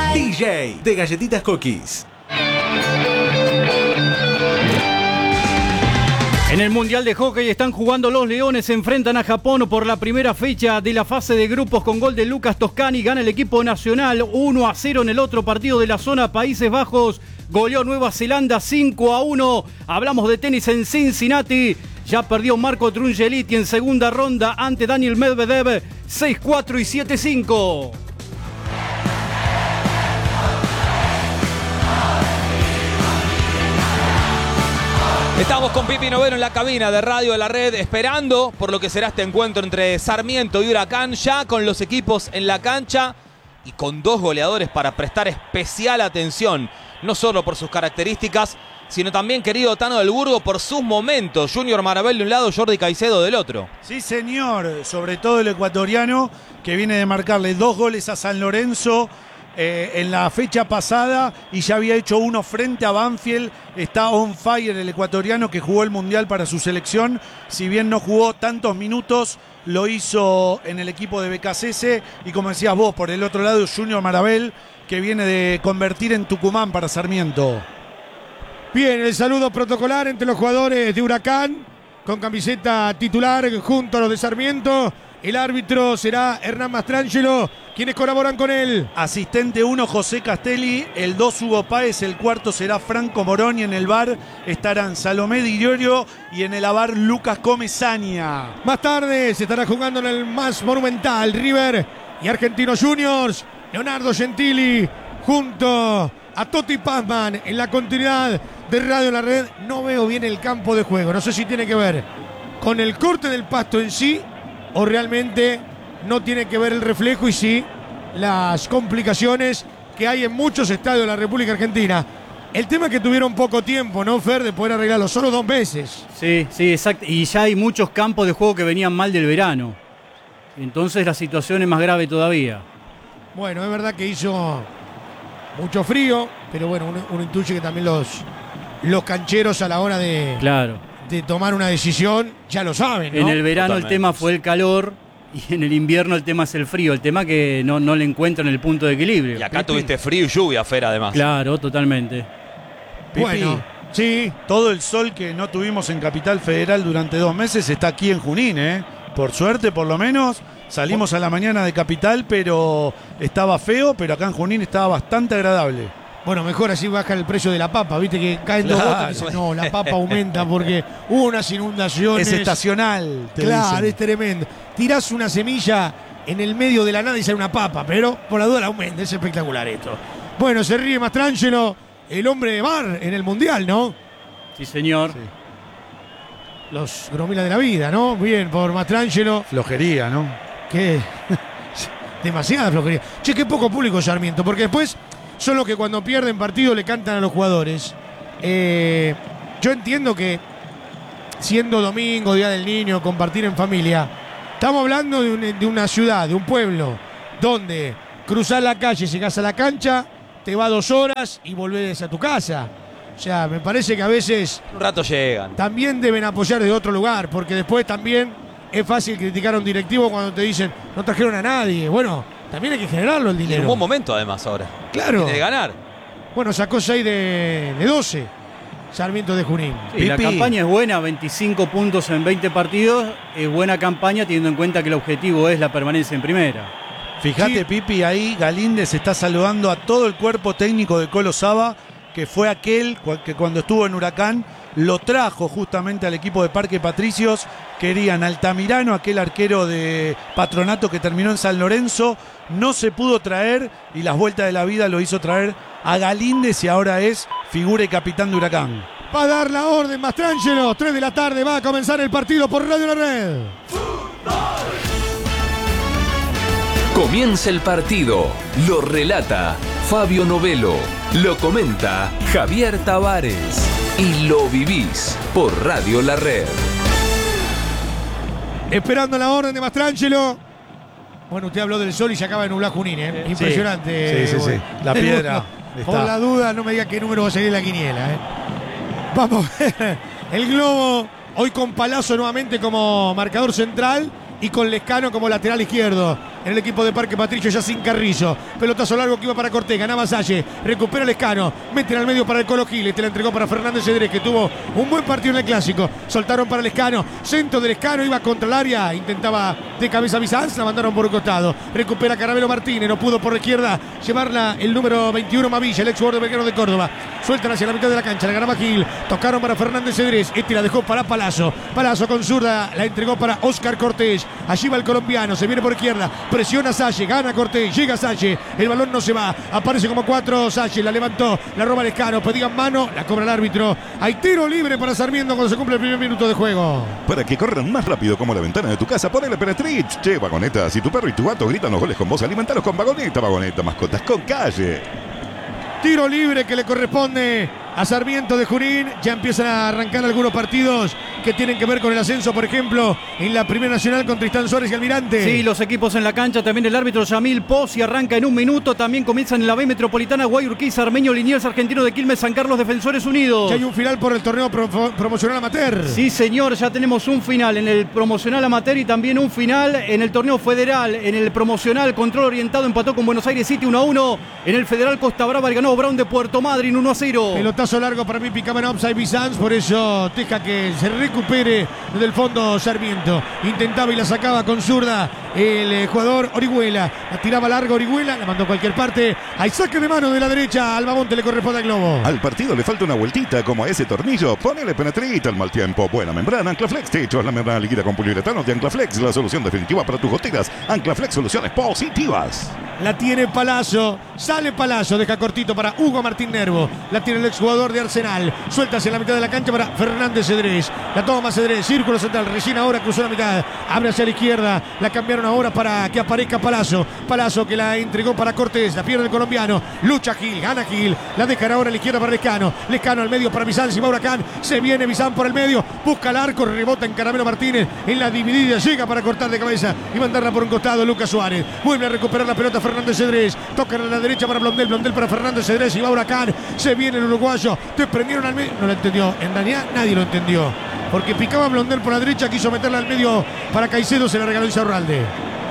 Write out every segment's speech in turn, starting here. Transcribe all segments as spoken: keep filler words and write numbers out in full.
D J de Galletitas Cookies. En el Mundial de Hockey están jugando los Leones, se enfrentan a Japón por la primera fecha de la fase de grupos con gol de Lucas Toscani. Gana el equipo nacional uno a cero en el otro partido de la zona. Países Bajos goleó Nueva Zelanda cinco a uno. Hablamos de tenis en Cincinnati. Ya perdió Marco Trungelliti en segunda ronda ante Daniel Medvedev seis cuatro y siete cinco. Estamos con Pipi Novero en la cabina de Radio de la Red, esperando por lo que será este encuentro entre Sarmiento y Huracán, ya con los equipos en la cancha y con dos goleadores para prestar especial atención, no solo por sus características, sino también, querido Tano del Burgo, por sus momentos. Junior Marabel de un lado, Jordi Caicedo del otro. Sí, señor, sobre todo el ecuatoriano, que viene de marcarle dos goles a San Lorenzo Eh, en la fecha pasada y ya había hecho uno frente a Banfield. Está on fire el ecuatoriano, que jugó el Mundial para su selección. Si bien no jugó tantos minutos, lo hizo en el equipo de B K C S. Y como decías vos, por el otro lado, Junior Marabel, que viene de convertir en Tucumán para Sarmiento. Bien, el saludo protocolar entre los jugadores de Huracán, con camiseta titular junto a los de Sarmiento. El árbitro será Hernán Mastrangelo, quienes colaboran con él. Asistente uno, José Castelli. El dos, Hugo Páez. El cuarto será Franco Morón. Y en el V A R estarán Salomé Di Iorio. Y en el A V A R, Lucas Comesaña. Más tarde se estará jugando en el más monumental River y Argentinos Juniors. Leonardo Gentili junto a Toti Pazman en la continuidad de Radio La Red. No veo bien el campo de juego. No sé si tiene que ver con el corte del pasto en sí o realmente no tiene que ver el reflejo y sí las complicaciones que hay en muchos estadios de la República Argentina. El tema es que tuvieron poco tiempo, ¿no, Fer? De poder arreglarlo, solo dos meses. Sí, sí, exacto. Y ya hay muchos campos de juego que venían mal del verano. Entonces la situación es más grave todavía. Bueno, es verdad que hizo mucho frío, pero bueno, uno, uno intuye que también los, los cancheros a la hora de... Claro. de tomar una decisión, ya lo saben, ¿no? En el verano Totalmente. el tema fue el calor y en el invierno el tema es el frío. El tema que no, no le encuentran el punto de equilibrio. Y acá tuviste frío y lluvia, Fer, además. Claro, totalmente. Pipi, Bueno, sí. todo el sol que no tuvimos en Capital Federal durante dos meses está aquí en Junín, ¿eh? Por suerte, por lo menos, salimos a la mañana de Capital, pero estaba feo, pero acá en Junín estaba bastante agradable. Bueno, mejor así baja el precio de la papa, viste que caen dos Claro. gotas y dicen, no, la papa aumenta porque hubo unas inundaciones. Es estacional, te Claro, dicen. es tremendo. Tirás una semilla en el medio de la nada y sale una papa, pero por la duda la aumenta, es espectacular esto. Bueno, se ríe Mastrangelo, el hombre de bar en el Mundial, ¿no? Sí, señor. Sí. Los gromilas de la vida, ¿no? Bien, por Mastrangelo, Flojería, ¿no? que demasiada flojería. Che, qué poco público Sarmiento, porque después son los que cuando pierden partido le cantan a los jugadores. Eh, yo entiendo que siendo domingo, Día del Niño, compartir en familia, estamos hablando de, un- de una ciudad, de un pueblo, donde cruzás la calle, llegás a la cancha, te va dos horas y volvés a tu casa. O sea, me parece que a veces Un rato llegan. también deben apoyar de otro lugar, porque después también es fácil criticar a un directivo cuando te dicen no trajeron a nadie. Bueno, también hay que generarlo el Y en dinero. un buen momento, además, ahora. Claro. Tiene que ganar. Bueno, sacó seis de, de doce. Sarmiento de Junín. Sí, la Pipi. campaña es buena, veinticinco puntos en veinte partidos. Es buena campaña teniendo en cuenta que el objetivo es la permanencia en primera. Fíjate, Sí. Pipi, ahí Galíndez está saludando a todo el cuerpo técnico de Colo Saba, que fue aquel cua- que cuando estuvo en Huracán lo trajo justamente al equipo de Parque Patricios. Querían Altamirano, aquel arquero de Patronato que terminó en San Lorenzo, no se pudo traer y las vueltas de la vida lo hizo traer a Galíndez y ahora es figura y capitán de Huracán. Va a dar la orden Mastrangelo. tres de la tarde va a comenzar el partido por Radio La Red. Comienza el partido. Lo relata Fabio Novelo. Lo comenta Javier Tavares. Y lo vivís por Radio La Red. Esperando la orden de Mastrangelo. Bueno, usted habló del sol y se acaba de nublar Junín, ¿eh? Impresionante. Sí, sí, sí. Bueno. La El piedra mundo. está. Por la duda, no me diga qué número va a salir la quiniela, ¿eh? Vamos a ver. El Globo, hoy con Palazzo nuevamente como marcador central y con Lescano como lateral izquierdo. en el equipo de Parque Patricio, ya sin Carrizo. Pelotazo largo que iba para Cortés, ganaba Salle, recupera Lescano, meten al medio para el Colo Gil, te la entregó para Fernández Cedrés, que tuvo un buen partido en el Clásico. Soltaron para Lescano, centro de Lescano, iba contra el área, intentaba de cabeza Bizanz, la mandaron por un costado. Recupera Caramelo Martínez, no pudo por la izquierda llevarla el número veintiuno Mavilla, el ex jugador de Belgrano de Córdoba. Sueltan hacia la mitad de la cancha, la ganaba Gil, tocaron para Fernández Cedrés, este la dejó para Palazzo. Palazzo con zurda, la entregó para Oscar Cortés. Allí va el colombiano, se viene por izquierda, presiona Salle, gana Cortés, llega Salle, el balón no se va, aparece como cuatro Salle, la levantó, la roba Lescano, pedían mano, la cobra el árbitro. Hay tiro libre para Sarmiento cuando se cumple el primer minuto de juego. Para que corran más rápido como la ventana de tu casa, ponele Penetrich. Che, Vagoneta, si tu perro y tu gato gritan los goles con vos, alimentalos con Vagoneta, Vagoneta, mascotas con calle. Tiro libre que le corresponde a Sarmiento de Junín. Ya empiezan a arrancar algunos partidos que tienen que ver con el ascenso, por ejemplo, en la Primera Nacional con Tristán Suárez y Almirante. Sí, los equipos en la cancha, también el árbitro Yamil Pozzi arranca en un minuto. También comienzan en la B Metropolitana, Guayurquiza, Armenio, Liniers, Argentino de Quilmes, San Carlos, Defensores Unidos. Ya hay un final por el torneo pro promocional amateur. Sí, señor, ya tenemos un final en el promocional amateur y también un final en el torneo federal. En el promocional, Control Orientado empató con Buenos Aires City uno a uno. En el federal, Costa Brava ganó Brown de Puerto Madryn uno a cero. Pelotazo largo para mí, picaba en offside Bizanz, por eso deja que se recupere del fondo Sarmiento. Intentaba y la sacaba con zurda el jugador Orihuela. La tiraba larga Orihuela, la mandó a cualquier parte. Hay saque de mano de la derecha, al Bamonte le corresponde al Globo. Al partido le falta una vueltita como a ese tornillo. Ponele Penetrita al mal tiempo. Buena membrana, Anclaflex Techo es la membrana líquida con poliuretano de Anclaflex, la solución definitiva para tus goteras. Anclaflex, soluciones positivas. La tiene Palazzo, sale Palazzo, deja cortito para Hugo Martín Nervo. La tiene el exjugador de Arsenal. Suelta hacia la mitad de la cancha para Fernández Cedrés. La toma Cedrés, círculo central, recién ahora cruzó la mitad. Abre hacia la izquierda, la cambiaron ahora para que aparezca Palazzo. Palazzo que la entregó para Cortés, la pierde el colombiano. Lucha Gil, gana Gil, la dejan ahora a la izquierda para Lescano. Lescano al medio para Bizanz y va Huracán. Se viene Bizanz por el medio, busca el arco, rebota en Caramelo Martínez. En la dividida llega para cortar de cabeza y mandarla por un costado Lucas Suárez. Vuelve a recuperar la pelota Fernández Cedrés. Toca a la derecha para Blondel, Blondel para Fernández Cedrés y va Huracán. Se viene el uruguayo, te prendieron al medio. No lo entendió, en realidad nadie lo entendió. Porque picaba Blondel por la derecha, quiso meterla al medio para Caicedo, se la regaló Insaurralde.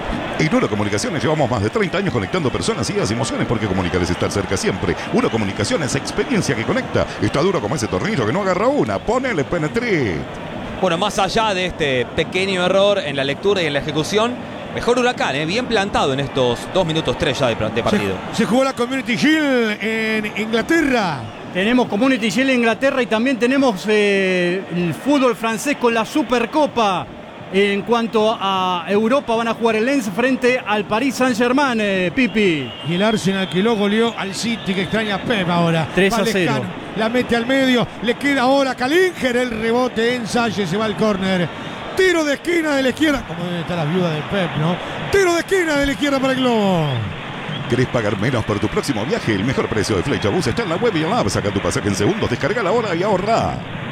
En Uno Comunicaciones llevamos más de treinta años conectando personas, ideas y emociones, porque comunicar es estar cerca siempre. Uno Comunicaciones, experiencia que conecta. Está duro como ese tornillo que no agarra una. Ponele Penetrit. Bueno, más allá de este pequeño error en la lectura y en la ejecución, mejor Huracán, ¿eh? Bien plantado en estos dos minutos tres ya de, de partido. Se, se jugó la Community Shield en Inglaterra. Tenemos Community Shield en Inglaterra y también tenemos eh, el fútbol francés con la Supercopa. En cuanto a Europa, van a jugar el Lens frente al Paris Saint-Germain, eh, Pipi. Y el Arsenal que lo goleó al City, que extraña a Pep ahora. tres a cero. La mete al medio, le queda ahora Kalinger, el rebote en Salle, se va al córner. Tiro de esquina de la izquierda. Como debe estar la viuda de Pep, ¿no? Tiro de esquina de la izquierda para el Globo. ¿Querés pagar menos por tu próximo viaje? El mejor precio de Flechabús está en la web y en la app. Saca tu pasaje en segundos, descarga la hora y ahorra.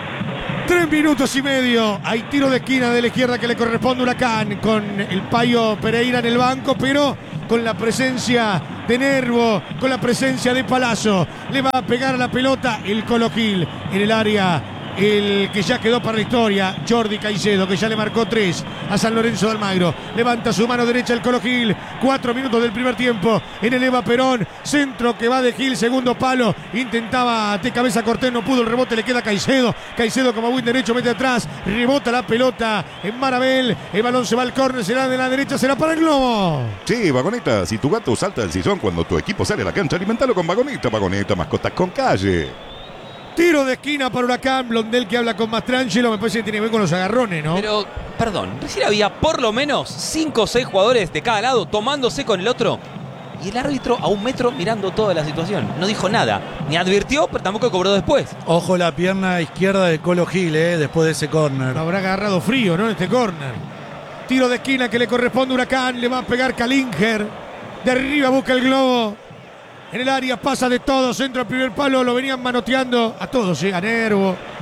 Tres minutos y medio. Hay tiro de esquina de la izquierda que le corresponde a Huracán, con el Payo Pereira en el banco, pero con la presencia de Nervo, con la presencia de Palazzo. Le va a pegar a la pelota el Colo Gil en el área. El que ya quedó para la historia, Jordi Caicedo, que ya le marcó tres a San Lorenzo de Almagro. Levanta su mano derecha el Colo Gil. Cuatro minutos del primer tiempo en el Eva Perón. Centro que va de Gil, segundo palo. Intentaba de cabeza Cortés, no pudo el rebote, le queda Caicedo. Caicedo como buen derecho mete atrás. Rebota la pelota en Marabel. El balón se va al córner, será de la derecha, será para el Globo. Sí, Vagoneta, si tu gato salta del sillón cuando tu equipo sale a la cancha, alimentalo con Vagoneta, Vagoneta, mascotas con calle. Tiro de esquina para Huracán. Blondel que habla con Mastrangelo. Me parece que tiene que ver con los agarrones, ¿no? Pero, perdón, recién había por lo menos cinco o seis jugadores de cada lado tomándose con el otro. Y el árbitro a un metro mirando toda la situación. No dijo nada. Ni advirtió, pero tampoco cobró después. Ojo la pierna izquierda de Colo Gil, eh, después de ese córner. Lo habrá agarrado frío, ¿no? En este córner. Tiro de esquina que le corresponde a Huracán. Le va a pegar Kalinger. De arriba busca el Globo. En el área pasa de todo, centro al primer palo, lo venían manoteando a todos, ¿eh? A Nervo,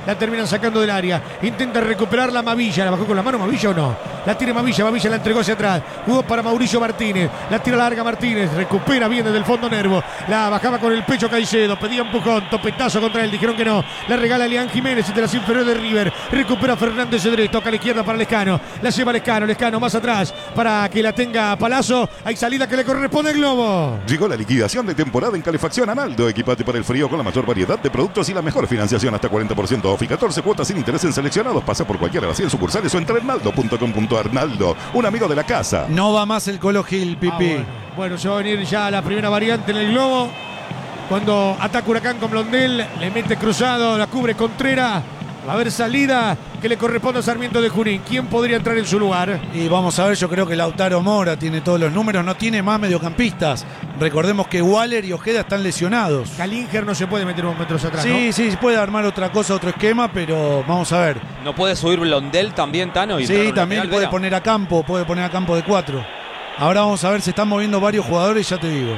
La terminan sacando del área. Intenta recuperar la Mavilla. ¿La bajó con la mano Mavilla o no? La tiene Mavilla. Mavilla la entregó hacia atrás. Jugó para Mauricio Martínez. La tira larga Martínez. Recupera bien desde el fondo Nervo. La bajaba con el pecho Caicedo. Pedía empujón. Topetazo contra él. Dijeron que no. La regala Elian Jiménez de las inferiores de River. Recupera Fernández Cedrés. Toca a la izquierda para Lescano. La lleva Lescano. Lescano más atrás para que la tenga Palazzo. Hay salida que le corresponde al Globo. Llegó la liquidación de temporada en Calefacción Analdo. Equipate para el frío con la mayor variedad de productos y la mejor financiación hasta cuarenta por ciento off y catorce cuotas sin interés en seleccionados. Pasa por cualquiera de las cien sucursales o entra en naldo punto com punto ar. Naldo, un amigo de la casa. No va más el Colo Gil, Pipi. Ah, bueno. bueno, se va a venir ya la primera variante en el Globo. Cuando ataca Huracán con Blondel, le mete cruzado, la cubre Contreras. Va a haber salida que le corresponde a Sarmiento de Junín. ¿Quién podría entrar en su lugar? Y vamos a ver, yo creo que Lautaro Mora tiene todos los números, no tiene más mediocampistas. Recordemos que Waller y Ojeda están lesionados. Calinger no se puede meter unos metros atrás, Sí, ¿no? sí, puede armar otra cosa, otro esquema, pero vamos a ver. ¿No puede subir Blondel también, Tano? Y Sí, también lateral, puede Vera? poner a Campo, puede poner a Campo de cuatro. Ahora vamos a ver, se están moviendo varios jugadores, ya te digo.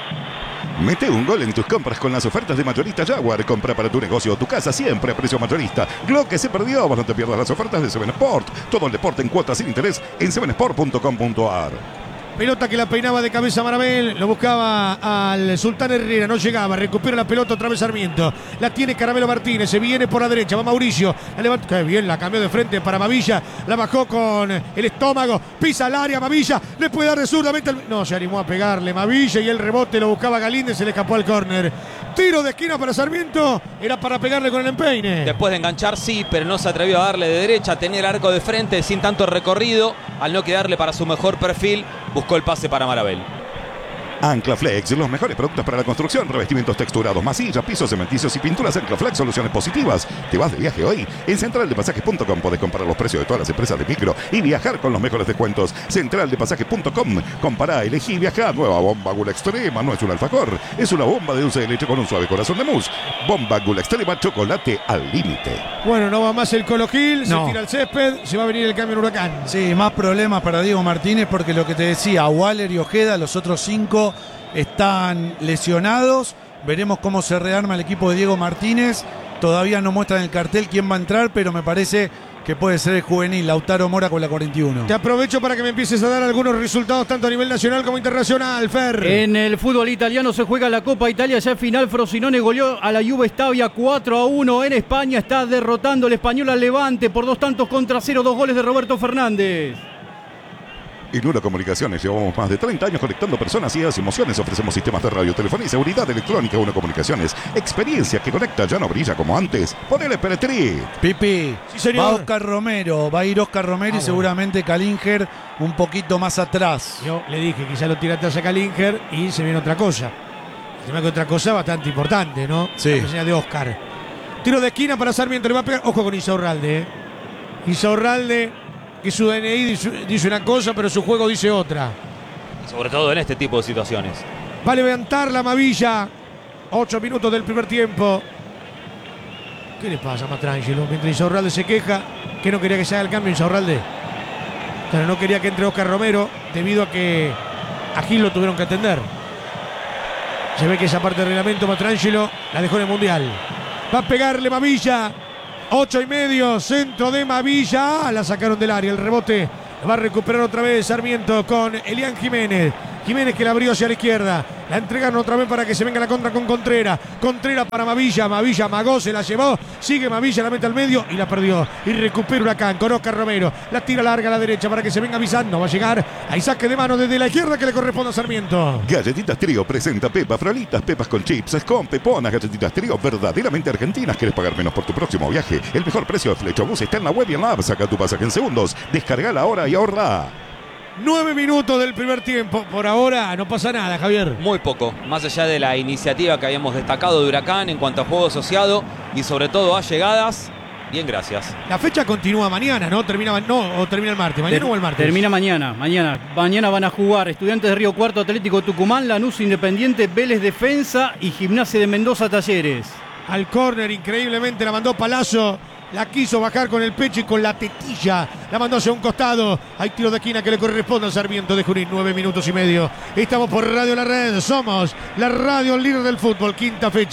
Mete un gol en tus compras con las ofertas de Mayorista Jaguar. Compra para tu negocio o tu casa siempre a precio mayorista. Lo que se perdió, vos no te pierdas las ofertas de Seven Sport. Todo el deporte en cuotas sin interés en seven sport punto com punto ar. Pelota que la peinaba de cabeza Marabel, lo buscaba al Sultán Herrera, no llegaba, recupera la pelota otra vez Sarmiento, la tiene Caramelo Martínez, se viene por la derecha, va Mauricio, la levanta, qué bien, la cambió de frente para Mavilla, la bajó con el estómago, pisa al área Mavilla, le puede dar de zurdamente, al... no, se animó a pegarle Mavilla y el rebote lo buscaba Galíndez, se le escapó al córner. Tiro de esquina para Sarmiento, era para pegarle con el empeine. Después de enganchar, sí, pero no se atrevió a darle de derecha, tenía el arco de frente sin tanto recorrido, al no quedarle para su mejor perfil, buscó el pase para Marabel. Anclaflex, los mejores productos para la construcción, revestimientos texturados, masillas, pisos cementicios y pinturas. Anclaflex, soluciones positivas. Te vas de viaje hoy. En central de pasajes punto com podés comparar los precios de todas las empresas de micro y viajar con los mejores descuentos. central de pasajes punto com. Compará, elegí y viajá. Nueva bomba Gula Extrema. No es un alfajor, es una bomba de dulce de leche con un suave corazón de mousse. Bomba Gula Extrema, chocolate al límite. Bueno, no va más el Colo Gil, No. se tira el césped, se va a venir el cambio en Huracán. Sí, más problemas para Diego Martínez porque lo que te decía, Waller y Ojeda, los otros cinco están lesionados. Veremos cómo se rearma el equipo de Diego Martínez. Todavía no muestran el cartel quién va a entrar, pero me parece que puede ser el juvenil Lautaro Mora con la cuarenta y uno. Te aprovecho para que me empieces a dar algunos resultados tanto a nivel nacional como internacional, Fer. En el fútbol italiano se juega la Copa Italia, ya final Frosinone goleó a la Juve Stabia cuatro a uno. En España está derrotando el Español al Levante por dos tantos contra cero, dos goles de Roberto Fernández. En Una Comunicaciones llevamos más de treinta años conectando personas, ideas y emociones. Ofrecemos sistemas de radio, telefonía y seguridad electrónica. Una Comunicaciones, experiencia que conecta, ya no brilla como antes. Ponele Peretri. Pipi, Sí, señor. va Oscar Romero, va a ir Oscar Romero Ah, y bueno. seguramente Calinger un poquito más atrás. Yo le dije, quizá lo tira atrás a Calinger y se viene otra cosa. Se me que otra cosa bastante importante, ¿no? Sí. La presencia de Oscar. Tiro de esquina para Sarmiento, le va a pegar. Ojo con Isaurralde, ¿eh? Isaurralde, que su D N I dice, dice una cosa, pero su juego dice otra. Sobre todo en este tipo de situaciones. Va a levantar la Mavilla. Ocho minutos del primer tiempo. ¿Qué le pasa a Matrangelo? Mientras Isaurralde se queja, que no quería que se haga el cambio Isaurralde. Pero no quería que entre Oscar Romero, debido a que a Gil lo tuvieron que atender. Se ve que esa parte del reglamento Matrangelo la dejó en el Mundial. Va a pegarle Mavilla. Ocho y medio, centro de Mavilla. La sacaron del área, el rebote. Va a recuperar otra vez Sarmiento con Elian Jiménez. Jiménez que la abrió hacia la izquierda. La entregaron otra vez para que se venga la contra con Contreras. Contreras para Mavilla. Mavilla amagó, se la llevó. Sigue Mavilla, la mete al medio y la perdió. Y recupera Huracán con Oscar Romero. La tira larga a la derecha para que se venga Bizán. No va a llegar. Hay saque de mano desde la izquierda que le corresponde a Sarmiento. Galletitas Trío presenta Pepa Frolitas, pepas con chips, con peponas, galletitas Trío verdaderamente argentinas. ¿Quieres pagar menos por tu próximo viaje? El mejor precio de Flechabús está en la web y en la app. Saca tu pasaje en segundos. Descargala ahora y ahorra. Nueve minutos del primer tiempo. Por ahora no pasa nada, Javier. Muy poco, más allá de la iniciativa que habíamos destacado de Huracán en cuanto a juego asociado y sobre todo a llegadas. Bien, gracias. La fecha continúa mañana, ¿no? Termina, no, o termina el martes. ¿Mañana Ter- o el martes? Termina mañana, mañana. Mañana van a jugar Estudiantes de Río Cuarto, Atlético Tucumán, Lanús Independiente, Vélez Defensa y Gimnasia de Mendoza Talleres. Al córner, increíblemente la mandó Palazzo. La quiso bajar con el pecho y con la tetilla. La mandó hacia un costado. Hay tiro de esquina que le corresponde al Sarmiento de Junín. Nueve minutos y medio. Estamos por Radio La Red. Somos la radio líder del fútbol. Quinta fecha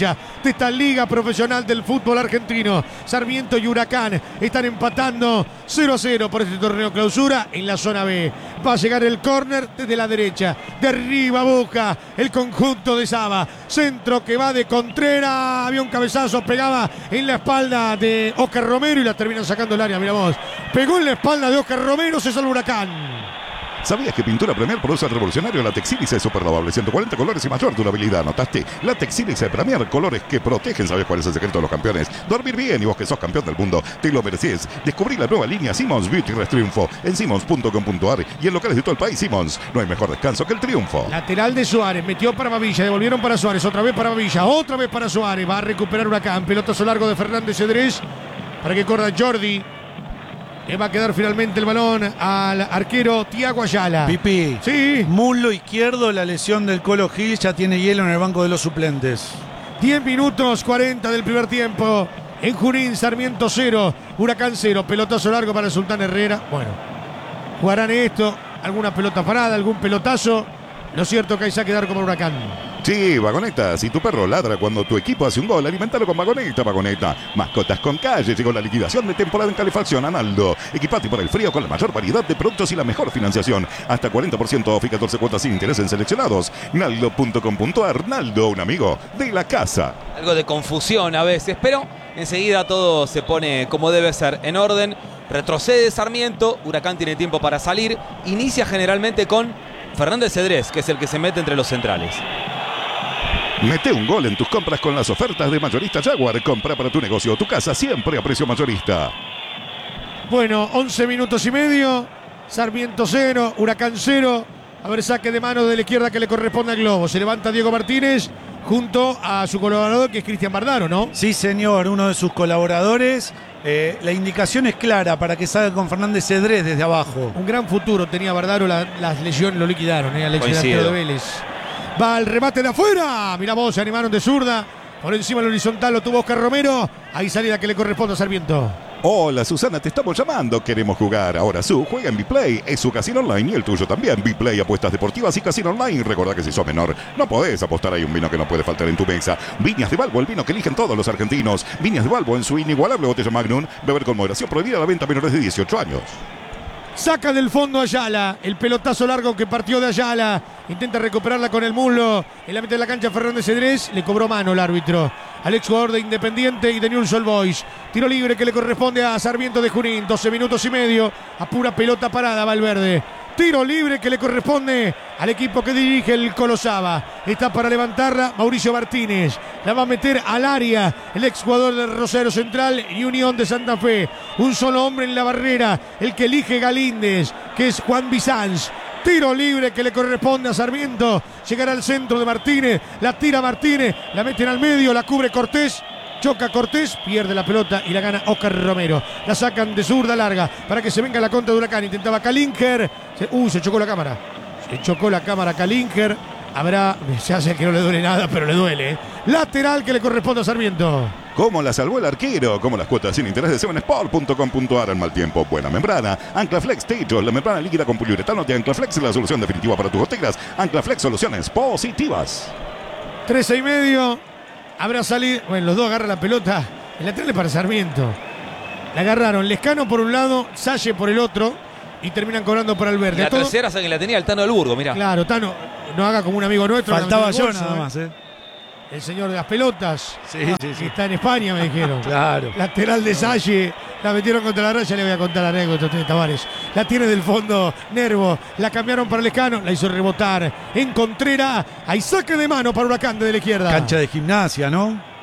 de esta liga profesional del fútbol argentino. Sarmiento y Huracán están empatando cero a cero por este torneo clausura en la zona B. Va a llegar el córner desde la derecha. De arriba busca el conjunto de Saba. Centro que va de Contreras. Había un cabezazo, pegaba en la espalda de Oscar Romero y la terminan sacando del área. Mira vos. Pegó en la espalda de Oscar Romero, se salva Huracán. ¿Sabías que Pintura Premier produce el revolucionario Latex Sílice super lavable? ciento cuarenta colores y mayor durabilidad. ¿Notaste? Latex Sílice Premier, colores que protegen. ¿Sabes cuál es el secreto de los campeones? Dormir bien, y vos que sos campeón del mundo, te lo mereces. Descubrí la nueva línea Simmons Beauty Rest Triunfo en simmons punto com punto ar y en locales de todo el país. Simmons, no hay mejor descanso que el triunfo. Lateral de Suárez, metió para Bavilla, devolvieron para Suárez, otra vez para Bavilla, otra vez para Suárez. Va a recuperar Huracán. Pelotazo largo de Fernández Cedrés para que corra Jordi. Le va a quedar finalmente el balón al arquero Tiago Ayala. Pipi. Sí. Muslo izquierdo, la lesión del Colo Gil, ya tiene hielo en el banco de los suplentes. diez minutos cuarenta del primer tiempo. En Junín, Sarmiento cero, Huracán cero. Pelotazo largo para el Sultán Herrera. Bueno, jugarán esto. Alguna pelota parada, algún pelotazo. Lo cierto que hay saque de arco para Huracán. Sí, Vagoneta, si tu perro ladra cuando tu equipo hace un gol, alimentalo con Vagoneta, Vagoneta. Mascotas con calle, llegó la liquidación de temporada en calefacción Analdo. Equipate para el frío con la mayor variedad de productos y la mejor financiación. Hasta cuarenta por ciento off y catorce cuotas sin interés en seleccionados. Naldo punto com punto ar, Naldo, un amigo de la casa. Algo de confusión a veces, pero enseguida todo se pone como debe ser, en orden. Retrocede Sarmiento, Huracán tiene tiempo para salir. Inicia generalmente con Fernández Cedrés, que es el que se mete entre los centrales. Mete un gol en tus compras con las ofertas de Mayorista Jaguar. Compra para tu negocio o tu casa siempre a precio mayorista. Bueno, once minutos y medio. Sarmiento cero, Huracán cero. A ver, saque de mano de la izquierda que le corresponde al Globo. Se levanta Diego Martínez junto a su colaborador, que es Cristian Bardaro, ¿no? Sí, señor, uno de sus colaboradores. Eh, la indicación es clara para que salga con Fernández Cedrés desde abajo. Un gran futuro tenía Bardaro, la, las lesiones lo liquidaron, ¿eh? Al ex delantero de Vélez. Va al remate de afuera. Mirá vos, se animaron de zurda. Por encima del horizontal lo tuvo Oscar Romero. Ahí salida que le corresponde a Sarmiento. Hola Susana, te estamos llamando, queremos jugar. Ahora Su juega en Biplay, es su casino online y el tuyo también. Biplay, apuestas deportivas y casino online. Recordá que si sos menor, no podés apostar. Hay un vino que no puede faltar en tu mesa. Viñas de Balbo, el vino que eligen todos los argentinos. Viñas de Balbo en su inigualable botella Magnum. Beber con moderación, prohibida la venta a menores de dieciocho años. Saca del fondo Ayala, el pelotazo largo que partió de Ayala. Intenta recuperarla con el muslo. En la mitad de la cancha Fernández Cedrés. Le cobró mano el árbitro al exjugador de Independiente y de Newell's Old Boys. Tiro libre que le corresponde a Sarmiento de Junín. doce minutos y medio. A pura pelota parada Valverde. Tiro libre que le corresponde al equipo que dirige el Colosaba. Está para levantarla Mauricio Martínez. La va a meter al área el exjugador del Rosario Central y Unión de Santa Fe. Un solo hombre en la barrera, el que elige Galíndez, que es Juan Bizanz. Tiro libre que le corresponde a Sarmiento. Llegará al centro de Martínez. La tira Martínez. La meten al medio. La cubre Cortés. Choca Cortés, pierde la pelota y la gana Oscar Romero. La sacan de zurda larga para que se venga la contra de Huracán. Intentaba Kalinger. Se, uh, se chocó la cámara. Se chocó la cámara Kalinger. Habrá, se hace que no le duele nada, pero le duele. ¿eh? Lateral que le corresponde a Sarmiento. ¿Cómo la salvó el arquero? Como las cuotas sin interés de seven sport punto com punto ar. En mal tiempo, buena membrana. Anclaflex Techo, la membrana líquida con poliuretano de Anclaflex es la solución definitiva para tus goteras. Anclaflex, soluciones positivas. trece y medio. Habrá salido. Bueno, los dos agarran la pelota. El lateral es para Sarmiento. La agarraron Lescano por un lado, Salle por el otro. Y terminan cobrando para Alberdi. La todo... tercera que la tenía el Tano del Burgo, mirá. Claro, Tano, no haga como un amigo nuestro. Faltaba yo bolso, nada ¿eh? más, ¿eh? El señor de las pelotas. Sí, ah, sí, sí. Que está en España, me dijeron. Claro. Lateral de Salle. La metieron contra la raya. Le voy a contar la anécdota a ustedes, Tavares. La tiene del fondo Nervo. La cambiaron para Lescano. La hizo rebotar en Contreras. Hay saque de mano para Huracán de la izquierda. Cancha de gimnasia, ¿no?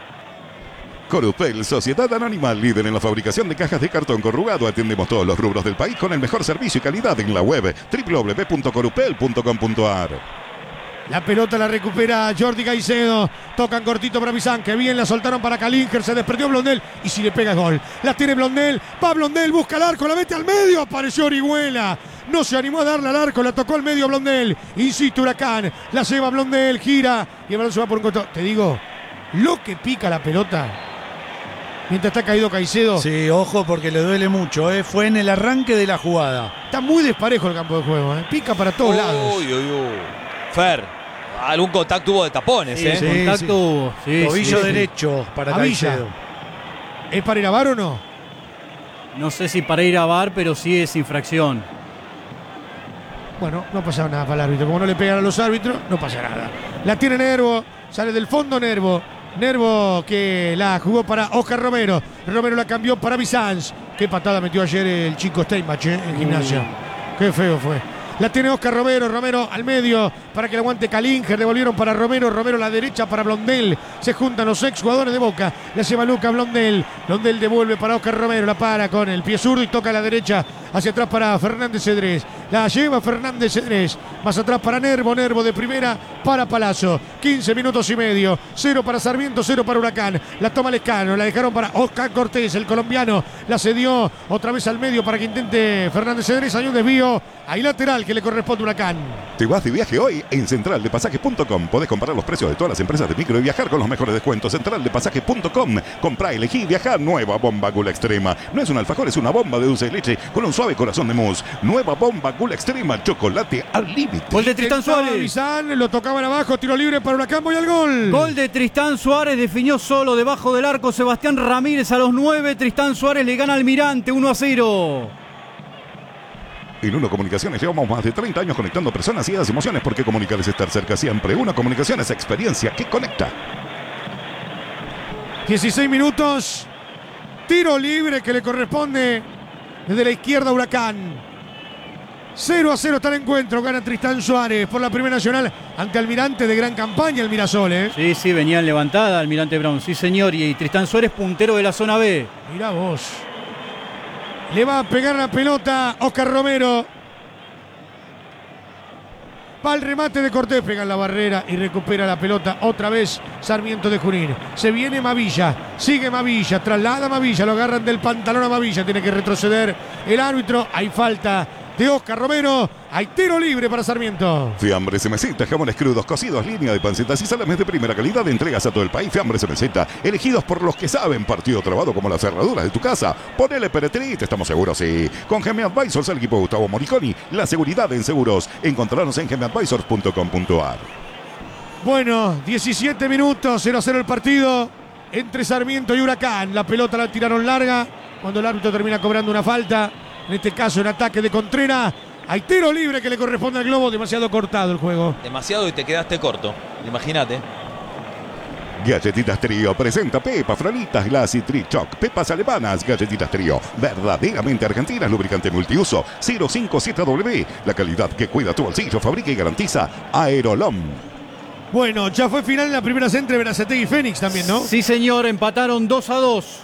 Corupel, Sociedad Anónima, líder en la fabricación de cajas de cartón corrugado. Atendemos todos los rubros del país con el mejor servicio y calidad en la web doble u doble u doble u punto corupel punto com punto ar. La pelota la recupera Jordi Caicedo. Tocan cortito para Bizán. Que bien la soltaron para Kalinger. Se desperdió Blondel. Y si le pega gol. La tiene Blondel. Va Blondel. Busca el arco. La mete al medio. Apareció Orihuela. No se animó a darle al arco. La tocó al medio Blondel. Insiste Huracán. La lleva Blondel. Gira. Y el balón se va por un costado. Te digo, lo que pica la pelota. Mientras está caído Caicedo. Sí, ojo porque le duele mucho, ¿eh? Fue en el arranque de la jugada. Está muy desparejo el campo de juego, ¿eh? Pica para todos uy, lados. Uy, uy, uy. Fer, Algún contacto hubo de tapones, Sí, ¿eh? sí, contacto hubo. Sí, Tobillo sí, sí. derecho para Avilla. Caicedo. ¿Es para ir a V A R o no? No sé si para ir a V A R, pero sí es infracción. Bueno, no pasa nada para el árbitro. Como no le pegan a los árbitros, no pasa nada. La tiene Nervo, sale del fondo Nervo. Nervo que la jugó para Oscar Romero. Romero la cambió para Bizanz. Qué patada metió ayer el chico Steinbach, ¿eh? En Gimnasia. Qué feo fue. La tiene Oscar Romero, Romero al medio para que la aguante Kalinger, devolvieron para Romero, Romero a la derecha para Blondel, se juntan los ex jugadores de Boca, la lleva Luca Blondel, Blondel devuelve para Oscar Romero, la para con el pie zurdo y toca a la derecha, hacia atrás para Fernández Cedrés, la lleva Fernández Cedrés, más atrás para Nervo, Nervo de primera para Palazzo, quince minutos y medio, cero para Sarmiento, cero para Huracán, la toma Lescano, la dejaron para Oscar Cortés, el colombiano, la cedió otra vez al medio para que intente Fernández Cedrés, hay un desvío, hay lateral que le corresponde a Huracán. ¿Te vas de viaje hoy? En central de pasajes punto com podés comparar los precios de todas las empresas de micro y viajar con los mejores descuentos. central de pasajes punto com. Comprá, elegí, viajar. Nueva bomba Gula Extrema. No es un alfajor, es una bomba de dulce de leche con un suave corazón de mousse. Nueva bomba Gula Extrema. Chocolate al límite. Gol de Tristán Intentaba Suárez. Bizán, lo tocaban abajo, tiro libre para Huracán, voy al gol. Gol de Tristán Suárez, definió solo debajo del arco Sebastián Ramírez a los nueve. Tristán Suárez le gana al Almirante uno a cero. En Uno Comunicaciones llevamos más de treinta años conectando personas y las emociones, porque comunicar es estar cerca siempre. Uno Comunicación es experiencia que conecta. dieciséis minutos. Tiro libre que le corresponde desde la izquierda a Huracán. cero a cero está el encuentro. Gana Tristán Suárez por la Primera Nacional ante Almirante, de gran campaña el Mirasol, ¿eh? Sí, sí, venía en levantada Almirante Brown. Sí, señor. Y Tristán Suárez, puntero de la zona B. Mirá vos. Le va a pegar la pelota Oscar Romero. Va el remate de Cortés, pega en la barrera y recupera la pelota otra vez Sarmiento de Junín. Se viene Mavilla, sigue Mavilla, traslada Mavilla, lo agarran del pantalón a Mavilla, tiene que retroceder el árbitro. Hay falta de Oscar Romero, hay tiro libre para Sarmiento. Fiambres M Z, jamones crudos, cocidos, línea de pancetas y salames de primera calidad, entregas a todo el país. Fiambres M Z, elegidos por los que saben, partido trabado como las cerraduras de tu casa. Ponele Peretrit, estamos seguros, sí. Con G M Advisors, el equipo Gustavo Moriconi, la seguridad en seguros. Encontrarnos en geme advisors punto com punto a r. Bueno, diecisiete minutos, cero a cero el partido entre Sarmiento y Huracán. La pelota la tiraron larga cuando el árbitro termina cobrando una falta. En este caso, en ataque de Contreras. Hay tiro libre que le corresponde al Globo. Demasiado cortado el juego. Demasiado y te quedaste corto. Imagínate. Galletitas Trío presenta Pepa, Franitas, Glass y Trick Choc. Pepas alemanas, Galletitas Trío. Verdaderamente argentinas, lubricante multiuso. cero cinco siete W. La calidad que cuida tu bolsillo, fabrica y garantiza Aerolom. Bueno, ya fue final en la primera C entre Berazategui y Fénix también, ¿no? Sí, señor. Empataron dos a dos.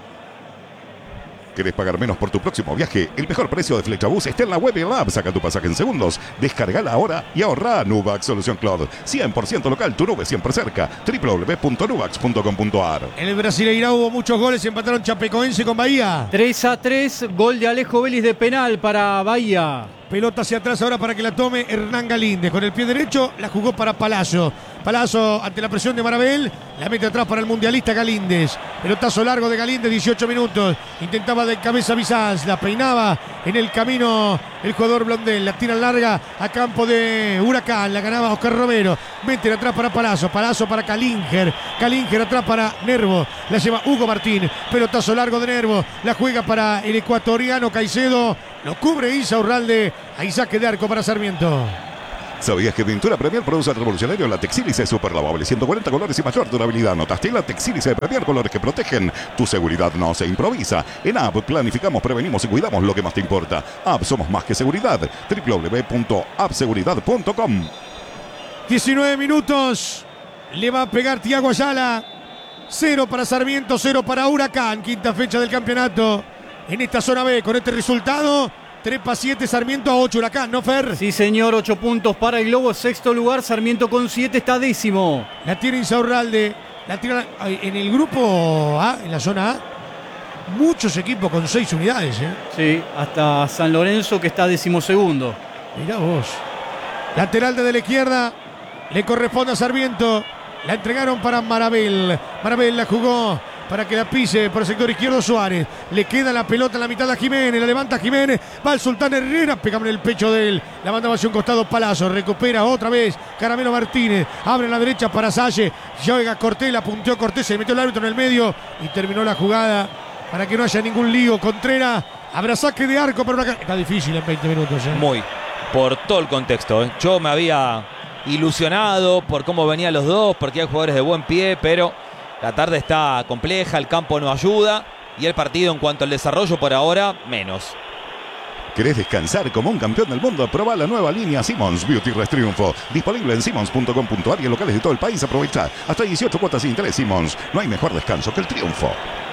¿Querés pagar menos por tu próximo viaje? El mejor precio de Flechabús está en la web y en la app. Saca tu pasaje en segundos. Descargala ahora y ahorra. Nubax Solución Cloud. cien por ciento local, tu nube siempre cerca. doble u doble u doble u punto nubax punto com punto a r. En el Brasileirao hubo muchos goles. Empataron Chapecoense con Bahía. tres a tres. Gol de Alejo Vélez de penal para Bahía. Pelota hacia atrás ahora para que la tome Hernán Galíndez. Con el pie derecho la jugó para Palazzo. Palazzo ante la presión de Marabel. La mete atrás para el mundialista Galíndez. Pelotazo largo de Galíndez, dieciocho minutos. Intentaba de cabeza Bizanz. La peinaba en el camino el jugador Blondel. La tira larga a campo de Huracán. La ganaba Oscar Romero. Mete atrás para Palazzo. Palazzo para Kalinger. Kalinger atrás para Nervo. La lleva Hugo Martín. Pelotazo largo de Nervo. La juega para el ecuatoriano Caicedo. Lo cubre Isa Urralde. Ahí saque de arco para Sarmiento. ¿Sabías que Pintura Premier produce el revolucionario la Texílice Super Lavable? ciento cuarenta colores y mayor durabilidad. ¿Notaste? La Texílice de Premier, colores que protegen. Tu seguridad no se improvisa. En App planificamos, prevenimos y cuidamos lo que más te importa. App, somos más que seguridad. doble u doble u doble u punto app seguridad punto com. diecinueve minutos. Le va a pegar Thiago Ayala. Cero para Sarmiento, cero para Huracán. Quinta fecha del campeonato. En esta zona B, con este resultado, trepa siete, Sarmiento a ocho, Huracán, ¿no, Fer? Sí, señor, ocho puntos para el Globo, sexto lugar, Sarmiento con siete está décimo. La tiene Insaurralde, la tira en el grupo A, en la zona A, muchos equipos con seis unidades, ¿eh? Sí, hasta San Lorenzo que está decimosegundo. Mirá vos. Lateral desde la izquierda, le corresponde a Sarmiento. La entregaron para Marabel. Marabel la jugó para que la pise por el sector izquierdo Suárez. Le queda la pelota en la mitad a Jiménez. La levanta Jiménez. Va el Sultán Herrera. Pegamos en el pecho de él. La manda hacia un costado Palazzo. Recupera otra vez Caramelo Martínez. Abre en la derecha para Salle. Llega Cortés. La punteó Cortés. Se metió el árbitro en el medio. Y terminó la jugada para que no haya ningún lío. Contreras. Habrá saque de arco para una... Está difícil en veinte minutos. ¿eh? Muy. Por todo el contexto. ¿eh? Yo me había ilusionado por cómo venían los dos, porque hay jugadores de buen pie, pero la tarde está compleja, el campo no ayuda y el partido en cuanto al desarrollo por ahora, menos. ¿Querés descansar como un campeón del mundo? Probá la nueva línea Simmons Beauty Rest Triunfo. Disponible en simmons punto com punto a r y en locales de todo el país. Aprovecha hasta dieciocho cuotas sin interés. Simmons. No hay mejor descanso que el triunfo.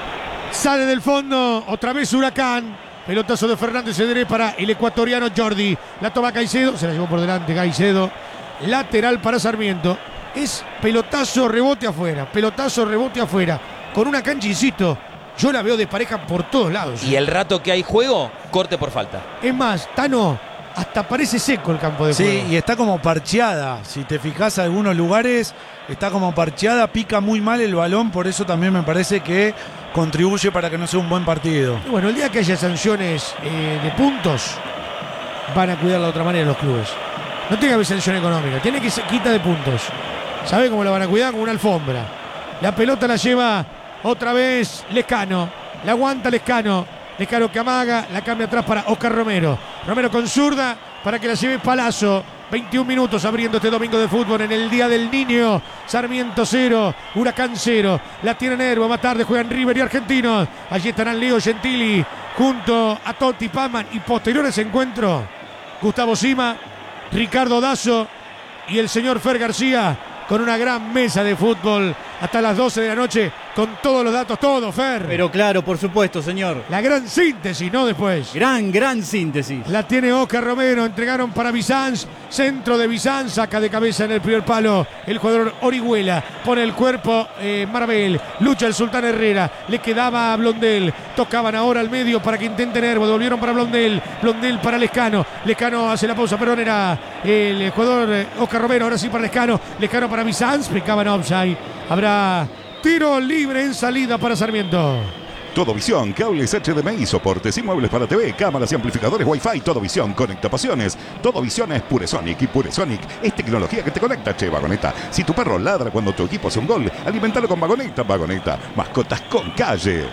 Sale del fondo. Otra vez Huracán. Pelotazo de Fernández Cedré para el ecuatoriano Jordi. La toma Caicedo. Se la llevó por delante Caicedo. Lateral para Sarmiento. Es pelotazo, rebote afuera. Pelotazo, rebote afuera. Con una cancha, insisto, yo la veo de pareja por todos lados. Y el rato que hay juego, corte por falta. Es más, Tano, hasta parece seco el campo de sí, juego. Sí, y está como parcheada. Si te fijas en algunos lugares, está como parcheada, pica muy mal el balón. Por eso también me parece que contribuye para que no sea un buen partido. Y bueno, el día que haya sanciones eh, de puntos, van a cuidarla de otra manera los clubes. No tiene que haber sanción económica, tiene que ser quita de puntos. ¿Sabe cómo la van a cuidar? Con una alfombra. La pelota la lleva otra vez Lescano. La aguanta Lescano. Lescano que amaga, la cambia atrás para Oscar Romero. Romero con zurda para que la lleve Palazzo. veintiún minutos abriendo este domingo de fútbol en el Día del Niño. Sarmiento cero, Huracán cero. La tiene Nervo, más tarde juegan River y Argentinos. Allí estarán Leo Gentili junto a Totti Pazman. Y posterior a ese encuentro, Gustavo Sima, Ricardo Dazo y el señor Fer García con una gran mesa de fútbol hasta las doce de la noche con todos los datos, todo, Fer. Pero claro, por supuesto, señor. La gran síntesis, ¿no? Después. Gran, gran síntesis. La tiene Oscar Romero, entregaron para Bizanz, centro de Bizanz, saca de cabeza en el primer palo el jugador Orihuela, pone el cuerpo eh, Marabel, lucha el Sultán Herrera, le quedaba a Blondel, tocaban ahora al medio para que intente Nervo, devolvieron para Blondel, Blondel para Lescano, Lescano hace la pausa, perdón, era el jugador eh, Oscar Romero, ahora sí para Lescano, Lescano para Bizanz, pecaban offside, habrá tiro libre en salida para Sarmiento. Todo Visión, cables H D M I, soportes y muebles para T V, cámaras y amplificadores Wi-Fi. Todo Visión, conecta pasiones. Todo Visión es Puresonic y Puresonic es tecnología que te conecta, che, Vagoneta. Si tu perro ladra cuando tu equipo hace un gol, alimentalo con Vagoneta, Vagoneta. Mascotas con calle.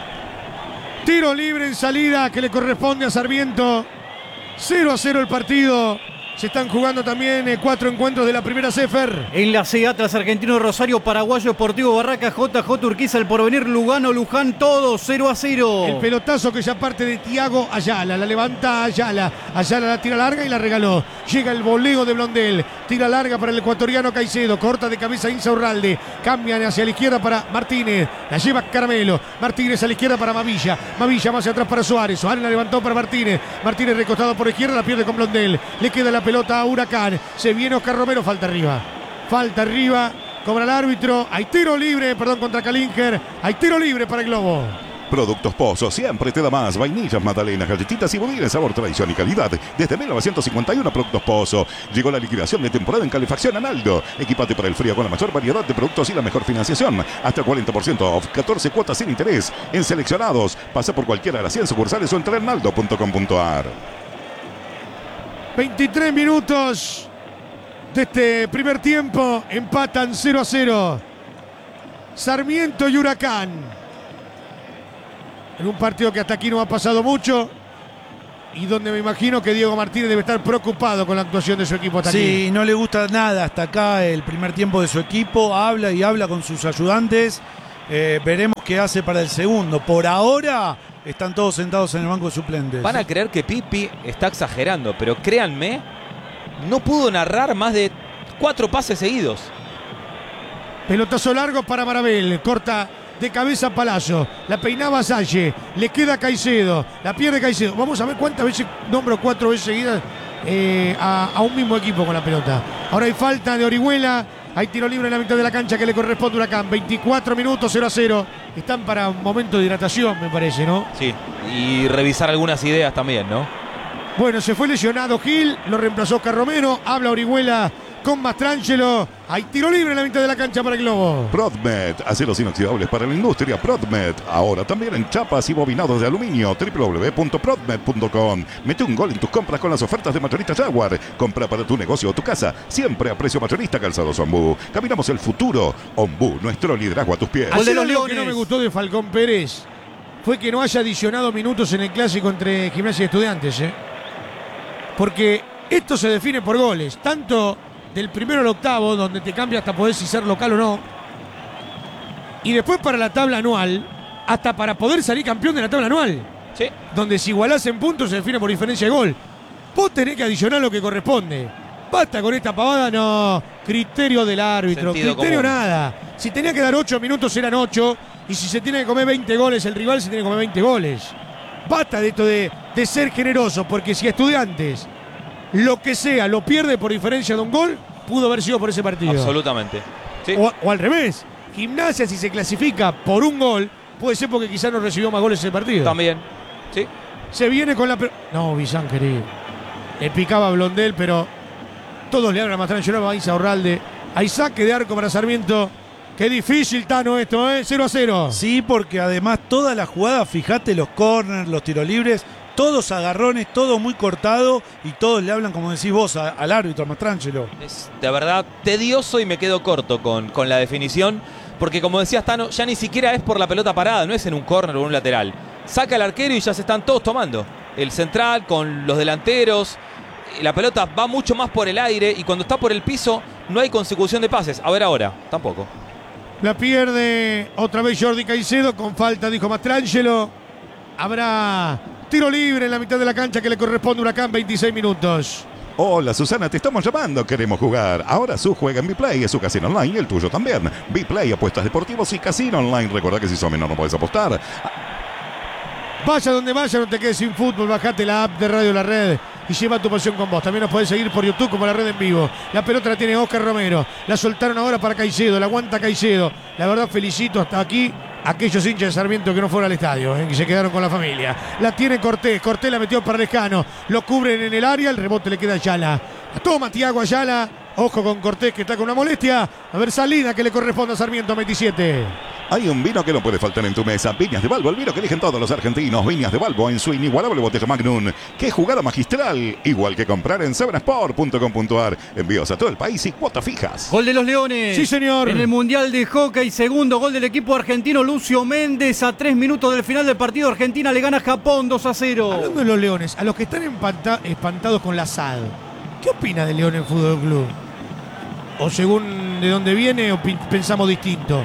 Tiro libre en salida que le corresponde a Sarmiento. cero a cero el partido. Se están jugando también eh, cuatro encuentros de la primera Cefer. En la C, Atlas Argentino, Rosario, Paraguayo, Deportivo Barraca, J J Urquiza, El Porvenir, Lugano, Luján, todo cero a cero. El pelotazo que ya parte de Tiago Ayala. La levanta Ayala. Ayala la tira larga y la regaló. Llega el voleo de Blondel. Tira larga para el ecuatoriano Caicedo. Corta de cabeza Insaurralde. Cambian hacia la izquierda para Martínez. La lleva Caramelo. Martínez a la izquierda para Mavilla. Mavilla más hacia atrás para Suárez. Suárez la levantó para Martínez. Martínez recostado por izquierda. La pierde con Blondel. Le queda la pelota a Huracán. Se viene Oscar Romero. Falta arriba. Falta arriba. Cobra el árbitro. Hay tiro libre. Perdón, contra Kalinger. Hay tiro libre para el Globo. Productos Pozo siempre te da más. Vainillas, magdalenas, galletitas y budines, sabor, tradición y calidad. Desde mil novecientos cincuenta y uno, Productos Pozo. Llegó la liquidación de temporada en calefacción Analdo. Equipate para el frío con la mayor variedad de productos y la mejor financiación. Hasta cuarenta por ciento off, catorce cuotas sin interés. En seleccionados. Pasa por cualquiera de las cien sucursales o entra en analdo punto com punto a r. veintitrés minutos de este primer tiempo. Empatan cero a cero. Sarmiento y Huracán. En un partido que hasta aquí no ha pasado mucho y donde me imagino que Diego Martínez debe estar preocupado con la actuación de su equipo hasta aquí. Sí, no le gusta nada hasta acá el primer tiempo de su equipo. Habla y habla con sus ayudantes. Eh, veremos qué hace para el segundo. Por ahora están todos sentados en el banco de suplentes. Van a creer que Pipi está exagerando, pero créanme, no pudo narrar más de cuatro pases seguidos. Pelotazo largo para Marabel. Corta de cabeza Palazzo, la peinaba Salle, le queda Caicedo, la pierde Caicedo. Vamos a ver cuántas veces nombro cuatro veces seguidas eh, a, a un mismo equipo con la pelota. Ahora hay falta de Orihuela, hay tiro libre en la mitad de la cancha que le corresponde a Huracán. veinticuatro minutos, cero a cero. Están para un momento de hidratación, me parece, ¿no? Sí, y revisar algunas ideas también, ¿no? Bueno, se fue lesionado Gil, lo reemplazó Oscar Romero, habla Orihuela con Mastrangelo. Hay tiro libre en la mitad de la cancha para el Globo. Prodmet, aceros inoxidables para la industria. Prodmet, ahora también en chapas y bobinados de aluminio. w w w punto prodmet punto com. Mete un gol en tus compras con las ofertas de Mayorista Jaguar. Compra para tu negocio o tu casa, siempre a precio mayorista. Calzados Ombú. Caminamos el futuro. Ombú, nuestro liderazgo a tus pies. Gol de los Ayer algo que Leones. no me gustó de Falcón Pérez fue que no haya adicionado minutos en el clásico entre Gimnasia y Estudiantes, ¿eh? Porque esto se define por goles, tanto del primero al octavo, donde te cambia hasta poder si ser local o no, y después para la tabla anual, hasta para poder salir campeón de la tabla anual, Sí. donde si igualás en puntos se define por diferencia de gol. Vos tenés que adicionar lo que corresponde. Basta con esta pavada, no. Criterio del árbitro, Sentido criterio común. nada. Si tenía que dar ocho minutos eran ocho, y si se tiene que comer veinte goles el rival, se tiene que comer veinte goles. Basta de esto de, de ser generoso, porque si Estudiantes, lo que sea, lo pierde por diferencia de un gol, pudo haber sido por ese partido. Absolutamente. Sí. O, o al revés, Gimnasia si se clasifica por un gol, puede ser porque quizás no recibió más goles ese partido. También. Sí. Se viene con la... pe- No, Bizán, querido. Le picaba a Blondel, pero todos le hablan a Mastrangelo, a Isa Orralde. Hay saque de arco para Sarmiento. Qué difícil, Tano, esto, ¿eh? cero a cero. Sí, porque además toda la jugada, fíjate, los corners, los tiros libres, todos agarrones, todo muy cortado y todos le hablan, como decís vos, a- al árbitro, a Mastrangelo. Es de verdad tedioso y me quedo corto con, con la definición. Porque como decías, Tano, ya ni siquiera es por la pelota parada, no es en un córner o en un lateral. Saca el arquero y ya se están todos tomando. El central con los delanteros. La pelota va mucho más por el aire y cuando está por el piso no hay consecución de pases. A ver ahora, tampoco. La pierde otra vez Jordi Caicedo con falta, dijo Mastrangelo. Habrá tiro libre en la mitad de la cancha que le corresponde a Huracán, veintiséis minutos. Hola Susana, te estamos llamando, queremos jugar. Ahora su juega en Biplay, es su casino online y el tuyo también. Biplay, apuestas deportivos y casino online. Recuerda que si sos menor no podés apostar. Vaya donde vaya, no te quedes sin fútbol. Bajate la app de Radio La Red y lleva tu pasión con vos. También nos podés seguir por YouTube como La Red en vivo. La pelota la tiene Oscar Romero. La soltaron ahora para Caicedo. La aguanta Caicedo. La verdad felicito hasta aquí a aquellos hinchas de Sarmiento que no fueron al estadio, ¿eh? Que se quedaron con la familia. La tiene Cortés. Cortés la metió para Lescano. Lo cubren en el área. El rebote le queda a Ayala. La toma Tiago Ayala. Ojo con Cortés que está con una molestia. A ver, salida que le corresponde a Sarmiento, veintisiete. Hay un vino que no puede faltar en tu mesa. Viñas de Balbo, el vino que eligen todos los argentinos. Viñas de Balbo en su inigualable botella Magnum. ¡Qué jugada magistral! Igual que comprar en seven sport punto com punto a r. Envíos a todo el país y cuotas fijas. Gol de los Leones. Sí, señor. En el Mundial de Hockey, segundo gol del equipo argentino Lucio Méndez. A tres minutos del final del partido, Argentina le gana a Japón dos a cero. Hablando de los Leones, a los que están empanta- espantados con la S A D, ¿qué opina del Leones Fútbol Club? ¿O según de dónde viene o pi- pensamos distinto?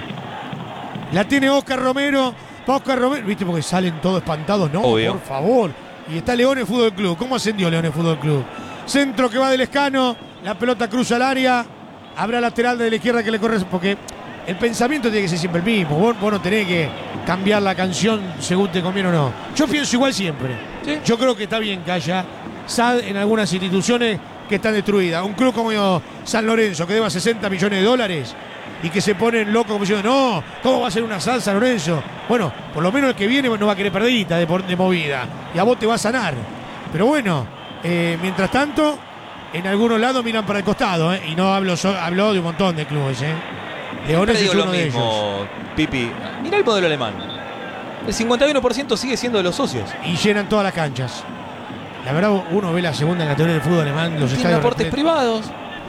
La tiene Oscar Romero. Va Oscar Romero, ¿viste? Porque salen todos espantados. No, Obvio. por favor. Y está Leones Fútbol Club. ¿Cómo ascendió Leones Fútbol Club? Centro que va del Escano. La pelota cruza al área. Habrá lateral de la izquierda que le corre. Porque el pensamiento tiene que ser siempre el mismo. Vos, vos no tenés que cambiar la canción según te conviene o no. Yo pienso igual siempre. Sí. Yo creo que está bien que haya S A D en algunas instituciones que están destruidas. Un club como San Lorenzo, que deba sesenta millones de dólares y que se ponen locos como diciendo, no, ¿cómo va a ser una S A D San Lorenzo? Bueno, por lo menos el que viene no va a querer perdidita de, por- de movida y a vos te va a sanar. Pero bueno, eh, mientras tanto, en algunos lados miran para el costado, ¿eh? Y no hablo, so- hablo de un montón de clubes, ¿eh? Leones Siempre es digo uno lo de ellos. mismo, Pipi. Mira el modelo alemán. El cincuenta y uno por ciento sigue siendo de los socios. Y llenan todas las canchas. La verdad, uno ve la segunda categoría del fútbol alemán, los Tiene estadios aportes repletos. privados.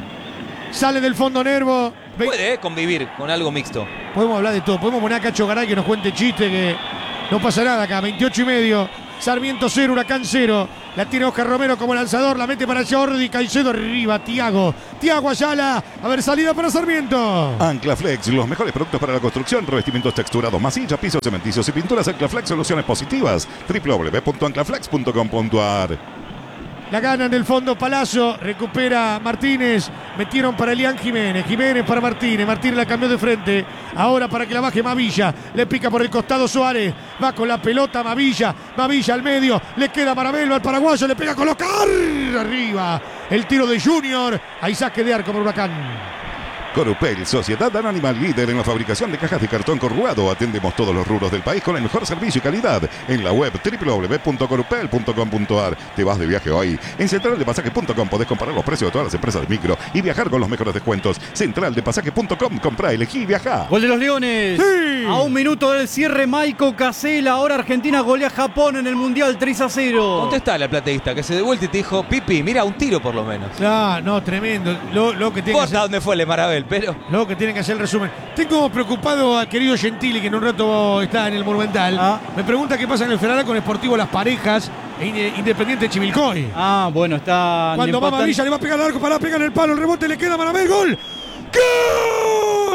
Sale del fondo Nervo. Ve- Puede eh, convivir con algo mixto. Podemos hablar de todo. Podemos poner a Cacho Garay que nos cuente chiste, que no pasa nada acá. veintiocho y medio. Sarmiento cero, Huracán cero. La tiene Oscar Romero como lanzador. La mete para Jordi Caicedo arriba. Tiago. Tiago Ayala. A ver, salida para Sarmiento. Anclaflex, los mejores productos para la construcción, revestimientos texturados, masilla, pisos, cementicios y pinturas. Anclaflex, soluciones positivas. w w w punto anclaflex punto com punto a r. La gana en el fondo Palazzo, recupera Martínez, metieron para Elian Jiménez, Jiménez para Martínez, Martínez la cambió de frente, ahora para que la baje Mavilla, le pica por el costado Suárez, va con la pelota Mavilla, Mavilla al medio, le queda Marabello al paraguayo, le pega a colocar arriba, el tiro de Junior, hay saque de arco para Huracán. Corupel, Sociedad Anónima, líder en la fabricación de cajas de cartón corrugado. Atendemos todos los rubros del país con el mejor servicio y calidad. En la web doble u doble u doble u punto corupel punto com punto a r. Te vas de viaje hoy. En central de pasajes punto com podés comparar los precios de todas las empresas de micro y viajar con los mejores descuentos. central de pasajes punto com, comprá, elegí y viajá. Gol de los Leones. Sí. A un minuto del cierre, Maiko Casela. Ahora Argentina golea a Japón en el Mundial tres a cero. Contestá la plateísta que se de vuelta y te dijo, Pipi, mira, un tiro por lo menos. Ah, no, tremendo. Lo, lo que tiene que Vos hacer, a dónde fue Le Marabel, pero... lo que tiene que hacer el resumen. Tengo preocupado al querido Gentili, que en un rato está en el Monumental. Ah. Me pregunta qué pasa en el Ferrara con Sportivo Las Parejas e Independiente Chivilcoy. Ah, bueno, está. Cuando va Mavilla, le va a pegar al arco, para pegar en el palo, el rebote le queda a Marabel, gol. ¡Gol!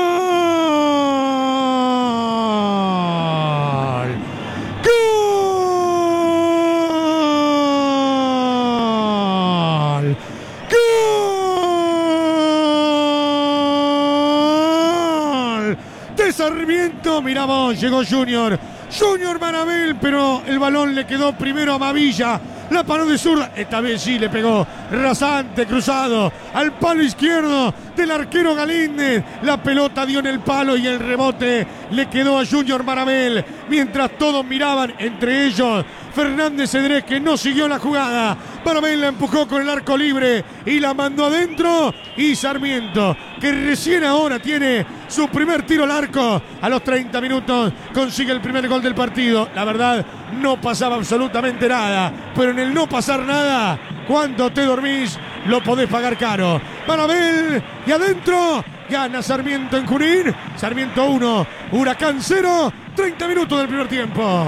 ¡Gol! ¡Gol! De Sarmiento, mirá vos, llegó Junior. Junior Marabel, pero el balón le quedó primero a Mavilla. La paró de zurda, esta vez sí le pegó rasante, cruzado, al palo izquierdo del arquero Galíndez. La pelota dio en el palo y el rebote le quedó a Junior Marabel. Mientras todos miraban, entre ellos Fernández Cedrés, que no siguió la jugada. Marabel la empujó con el arco libre y la mandó adentro. Y Sarmiento, que recién ahora tiene su primer tiro al arco, a los treinta minutos consigue el primer gol del partido. La verdad, no pasaba absolutamente nada, pero en el no pasar nada, cuando te dormís, lo podés pagar caro. Marabel, y adentro, gana Sarmiento en Junín. Sarmiento uno, Huracán cero, treinta minutos del primer tiempo.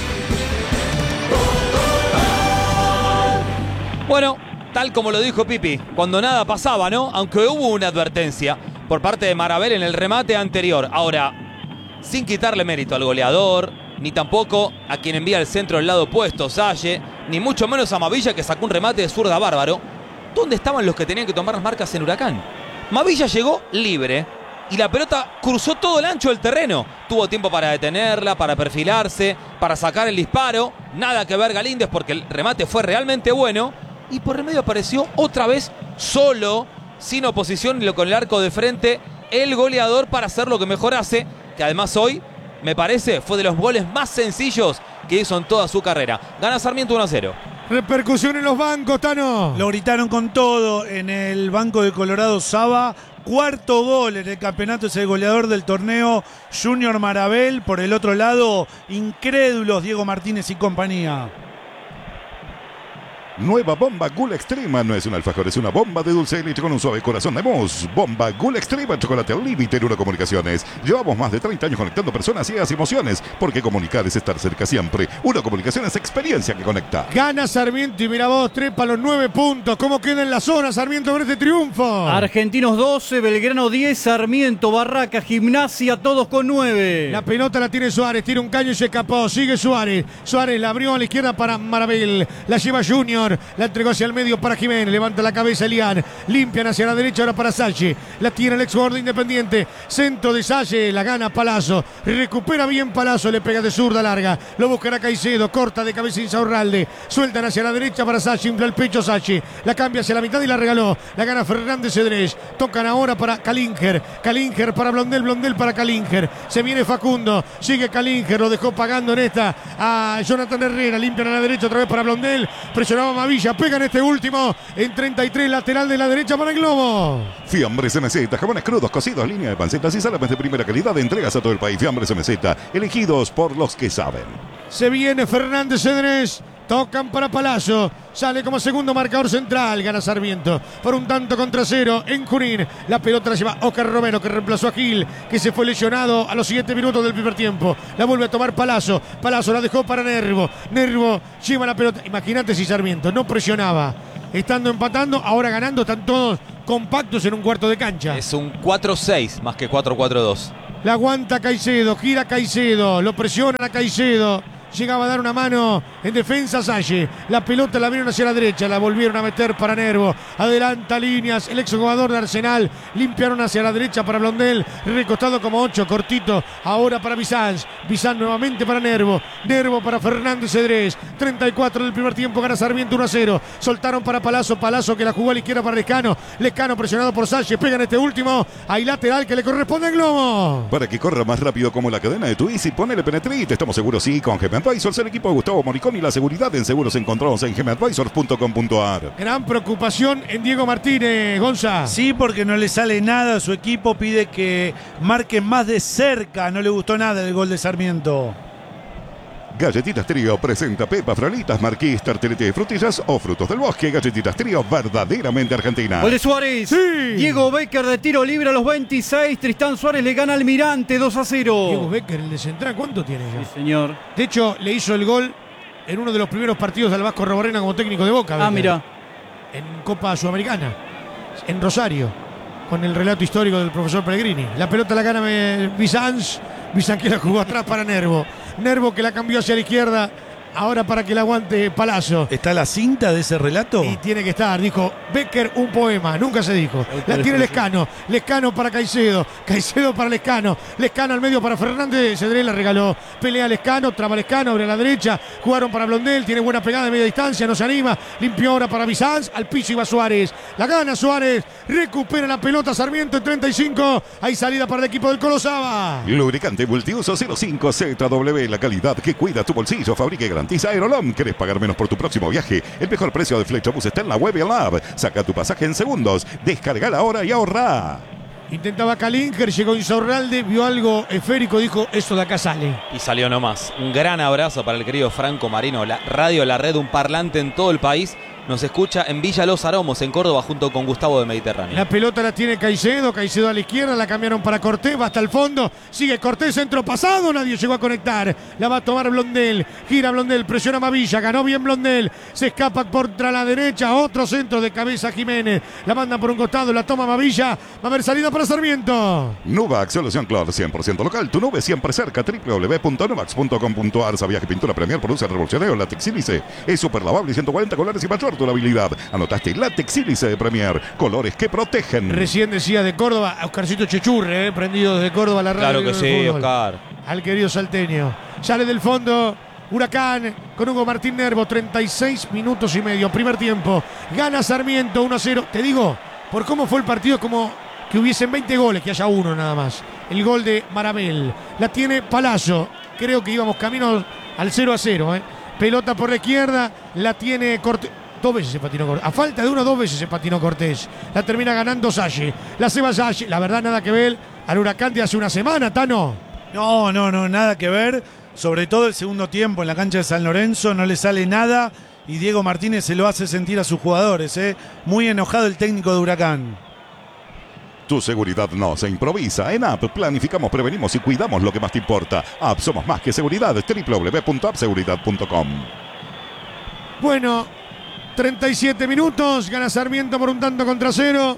Bueno, tal como lo dijo Pipi, cuando nada pasaba, ¿no? Aunque hubo una advertencia por parte de Marabel en el remate anterior. Ahora, sin quitarle mérito al goleador, ni tampoco a quien envía el centro del lado opuesto, Salle, ni mucho menos a Mavilla, que sacó un remate de zurda bárbaro. ¿Dónde estaban los que tenían que tomar las marcas en Huracán? Mavilla llegó libre y la pelota cruzó todo el ancho del terreno. Tuvo tiempo para detenerla, para perfilarse, para sacar el disparo. Nada que ver Galíndez, porque el remate fue realmente bueno. Y por el medio apareció otra vez solo, sin oposición y con el arco de frente, el goleador para hacer lo que mejor hace, que además hoy, me parece, fue de los goles más sencillos que hizo en toda su carrera. Gana Sarmiento uno a cero. Repercusión en los bancos, Tano. Lo gritaron con todo en el banco de Colorado Saba. Cuarto gol en el campeonato, es el goleador del torneo, Junior Marabel. Por el otro lado, incrédulos Diego Martínez y compañía. Nueva bomba Gula Extrema. No es un alfajor, es una bomba de dulce de leche con un suave corazón de mousse. Bomba Gula Extrema, chocolate al límite en Uno Comunicaciones. Llevamos más de treinta años conectando personas y emociones, porque comunicar es estar cerca siempre. Uno Comunicaciones, experiencia que conecta. Gana Sarmiento y mira vos, trepa los nueve puntos. ¿Cómo queda en la zona Sarmiento con este triunfo? Argentinos doce, Belgrano diez, Sarmiento, Barraca, Gimnasia, todos con nueve. La pelota la tiene Suárez, tira un caño y se escapó. Sigue Suárez. Suárez la abrió a la izquierda para Marabel. La lleva Junior. La entregó hacia el medio para Jiménez. Levanta la cabeza Elian. Limpian hacia la derecha ahora para Salle. La tiene el ex jugador de Independiente. Centro de Salle. La gana Palazzo. Recupera bien Palazzo. Le pega de zurda larga. Lo buscará Caicedo. Corta de cabeza Insaurralde. Sueltan hacia la derecha para Salle. Infla el pecho Salle. La cambia hacia la mitad y la regaló. La gana Fernández Cedrés. Tocan ahora para Kalinger. Kalinger para Blondel. Blondel para Kalinger. Se viene Facundo. Sigue Kalinger. Lo dejó pagando en esta a Jonathan Herrera. Limpian a la derecha otra vez para Blondel. Presionaba Mavilla. Pega en este último. En treinta y tres. Lateral de la derecha para el Globo. Fiambres M Z. Jamones crudos, cocidos, línea de pancetas y salames de primera calidad. Entregas a todo el país. Fiambres M Z. Elegidos por los que saben. Se viene Fernández Cedrés. Tocan para Palazzo. Sale como segundo marcador central. Gana Sarmiento por un tanto contra cero en Junín. La pelota la lleva Oscar Romero, que reemplazó a Gil, que se fue lesionado a los siete minutos del primer tiempo. La vuelve a tomar Palazzo. Palazzo la dejó para Nervo. Nervo lleva la pelota. Imagínate si Sarmiento no presionaba. Estando empatando, ahora ganando, están todos compactos en un cuarto de cancha. Es un cuatro seis más que cuatro cuatro dos. La aguanta Caicedo, gira Caicedo, lo presiona a Caicedo. Llegaba a dar una mano En defensa Salle. La pelota la vieron hacia la derecha. La volvieron a meter para Nervo. Adelanta líneas. El exjugador de Arsenal. Limpiaron hacia la derecha para Blondel. Recostado como ocho. Cortito. Ahora para Bizanz. Bizanz nuevamente para Nervo. Nervo para Fernando Cedrés. treinta y cuatro del primer tiempo. Gana Sarmiento uno a cero. Soltaron para Palazzo. Palazzo que la jugó a la izquierda para Lescano. Lescano presionado por Salle. Pega en este último. Hay lateral que le corresponde a Globo. Para que corra más rápido como la cadena de tu Easy, ponele Penetrate. Estamos seguros, sí, con G M Advisors, el equipo de Gustavo Moricón y la seguridad en seguros encontrados en g m advisors punto com punto a r. Gran preocupación en Diego Martínez, Gonza. Sí, porque no le sale nada a su equipo, pide que marque más de cerca. No le gustó nada el gol de Sarmiento. Galletitas Trío presenta Pepa Frolitas, Marquís, tartelete de frutillas o frutos del bosque. Galletitas Trío, verdaderamente argentina. Gol de Suárez. Sí. Diego Becker de tiro libre a los veintiséis. Tristán Suárez le gana al Almirante dos a cero. Diego Becker, el de Central, ¿cuánto tiene ya? Sí, señor. De hecho, le hizo el gol en uno de los primeros partidos del Vasco Roborena como técnico de Boca. Ah, Becker. mira. En Copa Sudamericana, en Rosario, con el relato histórico del profesor Pellegrini. La pelota la gana Bizanz. Bizanz que la jugó atrás para Nervo. Nervo que la cambió hacia la izquierda. Ahora para que la aguante Palazzo. ¿Está la cinta de ese relato? Y tiene que estar, dijo Becker, un poema, nunca se dijo. La tiene Lescano, Lescano para Caicedo, Caicedo para Lescano, Lescano al medio para Fernández, Cedrés la regaló, pelea Lescano, traba Lescano, abre a la derecha, jugaron para Blondel, tiene buena pegada de media distancia, no se anima, limpió ahora para Bizanz, al piso iba Suárez, la gana Suárez, recupera la pelota Sarmiento en treinta y cinco, hay salida para el equipo del Colosaba. Lubricante multiuso cero cinco Z W, la calidad que cuida tu bolsillo, fabrica y garantiza Aerolom. ¿Querés pagar menos por tu próximo viaje? El mejor precio de Flexbus está en la web y en la app. Saca tu pasaje en segundos. Descargala ahora y ahorra. Intentaba Kalinger, llegó Insaurralde, vio algo esférico, dijo, eso de acá sale. Y salió nomás. Un gran abrazo para el querido Franco Marino. La Radio La Red, un parlante en todo el país. Nos escucha en Villa Los Aromos, en Córdoba, junto con Gustavo de Mediterráneo. La pelota la tiene Caicedo, Caicedo a la izquierda, la cambiaron para Cortés, va hasta el fondo, sigue Cortés, centro pasado, nadie llegó a conectar, la va a tomar Blondel, gira Blondel, presiona Mavilla, ganó bien Blondel, se escapa por la derecha, otro centro de cabeza Jiménez, la manda por un costado, la toma Mavilla, va a haber salida para Sarmiento. Nuvax, solución Clor, cien por ciento local, tu nube siempre cerca, w w w punto nuvax punto com punto a r. Sabías que Pintura Premier produce revolucionario látex sílice, es súper lavable y ciento cuarenta colores y mayor durabilidad. Anotaste látex sílice de Premier, colores que protegen. Recién decía de Córdoba, Oscarcito Chechurre, eh, prendido desde Córdoba a la radio. Claro que sí, fútbol. Oscar. Al querido salteño. Sale del fondo Huracán con Hugo Martín Nervo, treinta y seis minutos y medio, primer tiempo. Gana Sarmiento uno a cero. Te digo, por cómo fue el partido, como que hubiesen veinte goles, que haya uno nada más. El gol de Marabel. La tiene Palazzo. Creo que íbamos camino al cero a cero. Eh. Pelota por la izquierda, la tiene Cortés. Dos veces se patinó Cortés. A falta de uno, dos veces se patinó Cortés. La termina ganando Salle. La ceba Salle. La verdad, nada que ver al Huracán de hace una semana, Tano. No, no, no, nada que ver. Sobre todo el segundo tiempo en la cancha de San Lorenzo no le sale nada y Diego Martínez se lo hace sentir a sus jugadores. ¿eh? Muy enojado el técnico de Huracán. Tu seguridad no se improvisa. En App planificamos, prevenimos y cuidamos lo que más te importa. App, somos más que seguridad. w w w punto app seguridad punto com. Bueno, treinta y siete minutos. Gana Sarmiento por un tanto contra cero.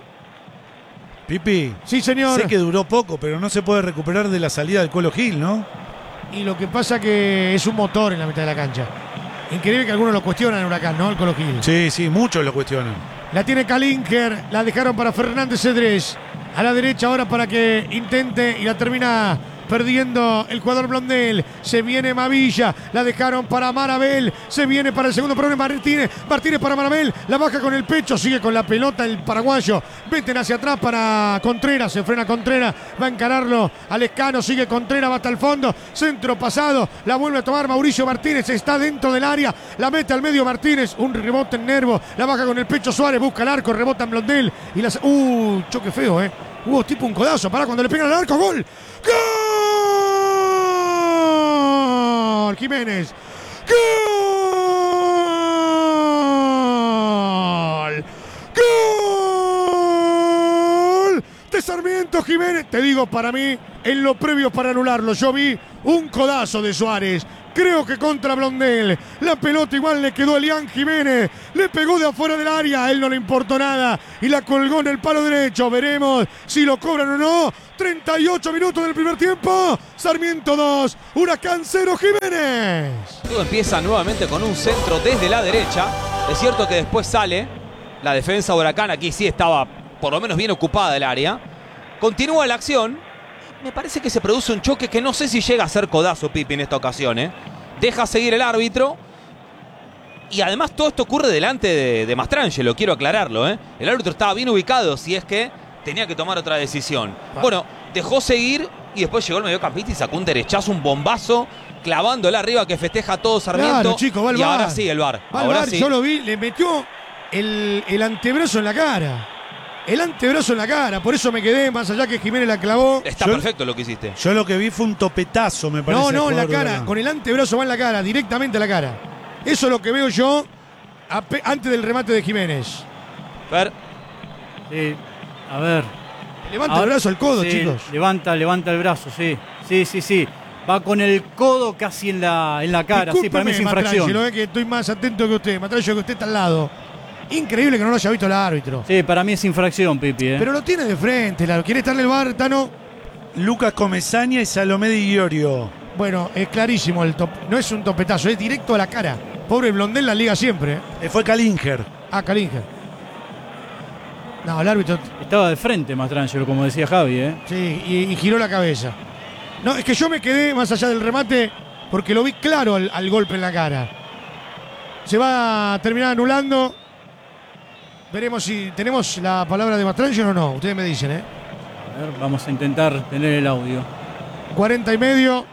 Pipi. Sí, señor. Sé que duró poco, pero no se puede recuperar de la salida del Colo Gil, ¿no? Y lo que pasa que es un motor en la mitad de la cancha. Increíble que algunos lo cuestionan en Huracán, ¿no? El Colo Gil. Sí, sí, muchos lo cuestionan. La tiene Kalinger, la dejaron para Fernández Cedrés. A la derecha ahora para que intente y la termina perdiendo el jugador Blondel. Se viene Mavilla, la dejaron para Marabel. Se viene para el segundo problema Martínez. Martínez para Marabel, la baja con el pecho, sigue con la pelota el paraguayo. Veten hacia atrás para Contreras, se frena Contreras, va a encararlo al Escano, sigue Contreras, va hasta el fondo. Centro pasado, la vuelve a tomar Mauricio Martínez, está dentro del área, la mete al medio Martínez, un rebote en Nervo, la baja con el pecho Suárez, busca el arco, rebota en Blondel y las. Uh, choque feo, eh. Hubo tipo un codazo, para cuando le pegan al arco, gol. ¡Gol! Jiménez. ¡Gol! ¡Gol! De Sarmiento Jiménez. Te digo, para mí, en lo previo para anularlo, yo vi un codazo de Suárez. creo que contra Blondel. La pelota igual le quedó a Elian Jiménez. Le pegó de afuera del área. A él no le importó nada. Y la colgó en el palo derecho. Veremos si lo cobran o no. treinta y ocho minutos del primer tiempo. Sarmiento dos. Huracán cero, Jiménez. Todo empieza nuevamente con un centro desde la derecha. Es cierto que después sale la defensa de Huracán. Aquí sí estaba por lo menos bien ocupada el área. Continúa la acción. Me parece que se produce un choque que no sé si llega a ser codazo, Pipi, en esta ocasión, ¿eh? Deja seguir el árbitro. Y además todo esto ocurre delante de, de Mastrangelo, quiero aclararlo, ¿eh? El árbitro estaba bien ubicado si es que tenía que tomar otra decisión. Bueno, dejó seguir y después llegó el mediocampista y sacó un derechazo, un bombazo, clavándola arriba que festeja todo Sarmiento. Claro, chico, va el y V A R. ahora sí, el V A R. Va el Ahora V A R, sí. yo lo vi, le metió el, el antebrazo en la cara. El antebrazo en la cara, por eso me quedé, más allá que Jiménez la clavó. Está Yo- perfecto lo que hiciste. Yo lo que vi fue un topetazo, me parece. No, no, en la al jugador cara, Huracán. con el antebrazo va en la cara, directamente a la cara. Eso es lo que veo yo ape- antes del remate de Jiménez. Fer, Sí, a ver. Levanta Ahora- el brazo al codo, sí, chicos. Levanta, levanta el brazo, sí. Sí, sí, sí. Va con el codo casi en la, en la cara. Sí, para mí es Discúlpeme, infracción. Matrangelo, eh, que estoy más atento que usted. Matrangelo, que usted está al lado. Increíble que no lo haya visto el árbitro. Sí, para mí es infracción, Pipi. ¿eh? Pero lo tiene de frente, la- quiere estarle el V A R, Tano. Lucas Comesaña y Salomé Di Iorio. Bueno, es clarísimo el top. No es un topetazo, es directo a la cara. Pobre Blondel la liga siempre. ¿eh? Eh, fue Kalinger. Ah, Kalinger. No, el árbitro. Estaba de frente, Mastrangelo, como decía Javi, ¿eh? Sí, y, y giró la cabeza. No, es que yo me quedé más allá del remate porque lo vi claro al, al golpe en la cara. Se va a terminar anulando. Veremos si tenemos la palabra de Mastrangelo o no. Ustedes me dicen, ¿eh? A ver, vamos a intentar tener el audio. cuarenta y medio.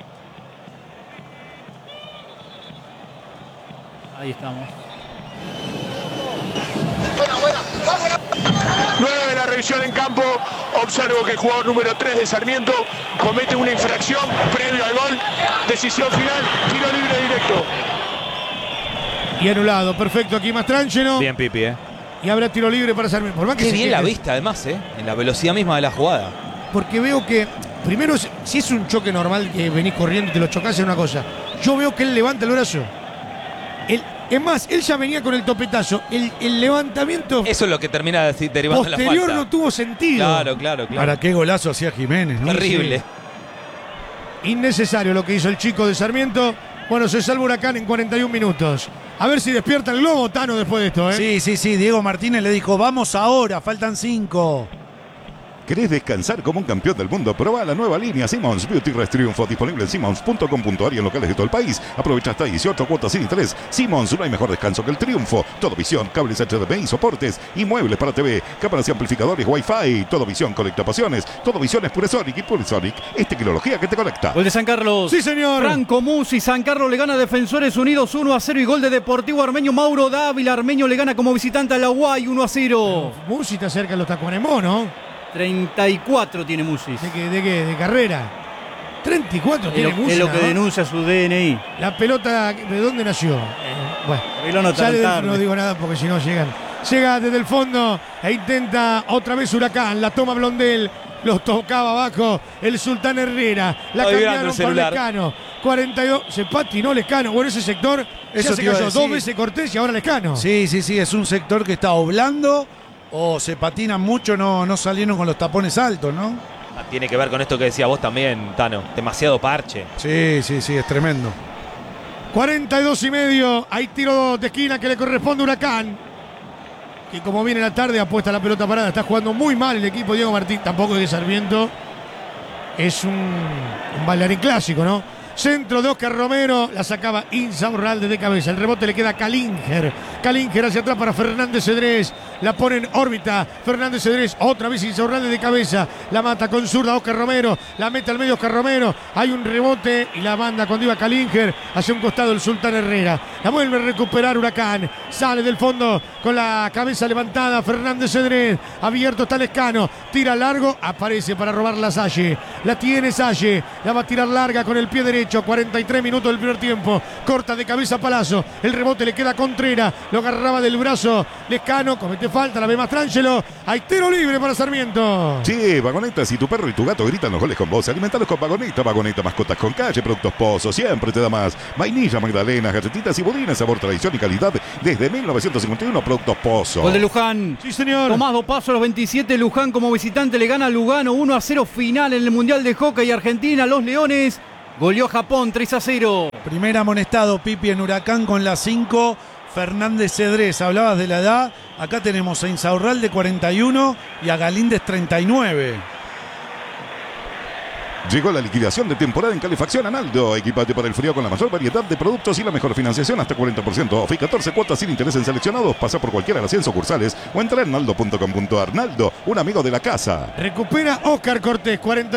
Ahí estamos. Luego de la revisión en campo, observo que el jugador número tres de Sarmiento comete una infracción previo al gol. Decisión final, tiro libre directo. Y anulado. Perfecto aquí Mastrangelo. bien, Pipi, ¿eh? Y habrá tiro libre para Sarmiento. Por más que Qué se bien la queje, vista, además, ¿eh? En la velocidad misma de la jugada. Porque veo que, primero, si es un choque normal que venís corriendo y te lo chocás es una cosa. Yo veo que él levanta el brazo. Él, es más, él ya venía con el topetazo. El, el levantamiento Eso es lo que termina de- derivando en la posterior falta. no tuvo sentido. Claro, claro, claro. Para qué golazo hacía Jiménez, ¿no? Terrible. Innecesario lo que hizo el chico de Sarmiento. Bueno, se salva Huracán en cuarenta y un minutos. A ver si despierta el globo, Tano, después de esto, ¿eh? Sí, sí, sí. Diego Martínez le dijo, vamos ahora, faltan cinco. ¿Querés descansar como un campeón del mundo? Proba la nueva línea Simmons Beauty Rest Triunfo, disponible en simmons punto com punto a r y en locales de todo el país. Aprovecha hasta dieciocho cuotas sin interés. Simmons, no hay mejor descanso que el triunfo. Todo visión, cables H D M I, soportes y muebles para T V, cámaras y amplificadores Wi-Fi. Todo visión conecta pasiones. Todo visión es Puresonic y Puresonic es tecnología que te conecta. Gol de San Carlos. Sí, señor. Franco Musi, San Carlos le gana a Defensores Unidos uno a cero y gol de Deportivo Armenio Mauro Dávila. Armenio le gana como visitante a la U A Y uno a cero. Musi está cerca de los tacuanemó, ¿no? treinta y cuatro tiene Musis. ¿De qué? ¿De qué? ¿De carrera? treinta y cuatro Es tiene lo, Musi. es lo que ¿no? denuncia su D N I. La pelota, ¿de dónde nació? Eh, bueno, Ahí lo notan ya le- tarde. no digo nada porque si no llegan. Llega desde el fondo e intenta otra vez Huracán. La toma Blondel. Los tocaba abajo el Sultán Herrera. La Está vibrando cambiaron el para celular. Lescano. cuarenta y dos. Se patinó Lescano. Bueno, ese sector Eso ya te se iba a cayó decir. dos veces Cortés y ahora Lescano. Sí, sí, sí. Es un sector que está oblando o se patinan mucho, no, no salieron con los tapones altos, ¿no? Ah, tiene que ver con esto que decía vos también, Tano. Demasiado parche. Sí, sí, sí. Es tremendo. cuarenta y dos y medio. Hay tiro de esquina que le corresponde a Huracán. Que como viene la tarde apuesta la pelota parada. Está jugando muy mal el equipo Diego Martín. Tampoco es que Sarmiento es un, un bailarín clásico, ¿no? Centro de Oscar Romero. La sacaba Insaurralde de cabeza. El rebote le queda a Kalinger. Kalinger hacia atrás para Fernández Cedrés. La pone en órbita. Fernández Cedrés. Otra vez Insaurralde de cabeza. La mata con zurda Oscar Romero. La mete al medio Oscar Romero. Hay un rebote y la manda cuando iba Kalinger hacia un costado el Sultán Herrera. La vuelve a recuperar Huracán. Sale del fondo con la cabeza levantada. Fernández Cedrés. Abierto está Lescano. Tira largo. Aparece para robar la Salle. La tiene Salle. La va a tirar larga con el pie derecho. derecho. cuarenta y tres minutos del primer tiempo. Corta de cabeza Palazzo. El rebote le queda a Contreras. Lo agarraba del brazo Lescano. Comete falta. La ve Mastrangelo. Hay tiro libre para Sarmiento. Sí, Vagoneta, si tu perro y tu gato gritan los goles con vos, alimentalos con Vagoneta. Vagoneta, mascotas con calle, productos Pozo. Siempre te da más. Vainilla, magdalenas, galletitas y budines. Sabor, tradición y calidad desde mil novecientos cincuenta y uno. Productos Pozo. Gol de Luján. Sí, señor. Tomás Dopazo a los veintisiete. Luján como visitante le gana a Lugano. uno a cero final en el Mundial de Hockey Argentina. Los Leones goleó a Japón tres a cero. Primer amonestado Pipi en Huracán con la cinco. Fernández Cedrés, hablabas de la edad. Acá tenemos a Insaurralde cuarenta y uno y a Galíndez treinta y nueve. Llegó la liquidación de temporada en Calefacción Analdo. Equipate para el frío con la mayor variedad de productos y la mejor financiación hasta cuarenta por ciento off y catorce cuotas sin interés en seleccionados. Pasa por cualquiera de las cien sucursales o entra en naldo punto com punto ar. Naldo, un amigo de la casa. Recupera Oscar Cortés, cuarenta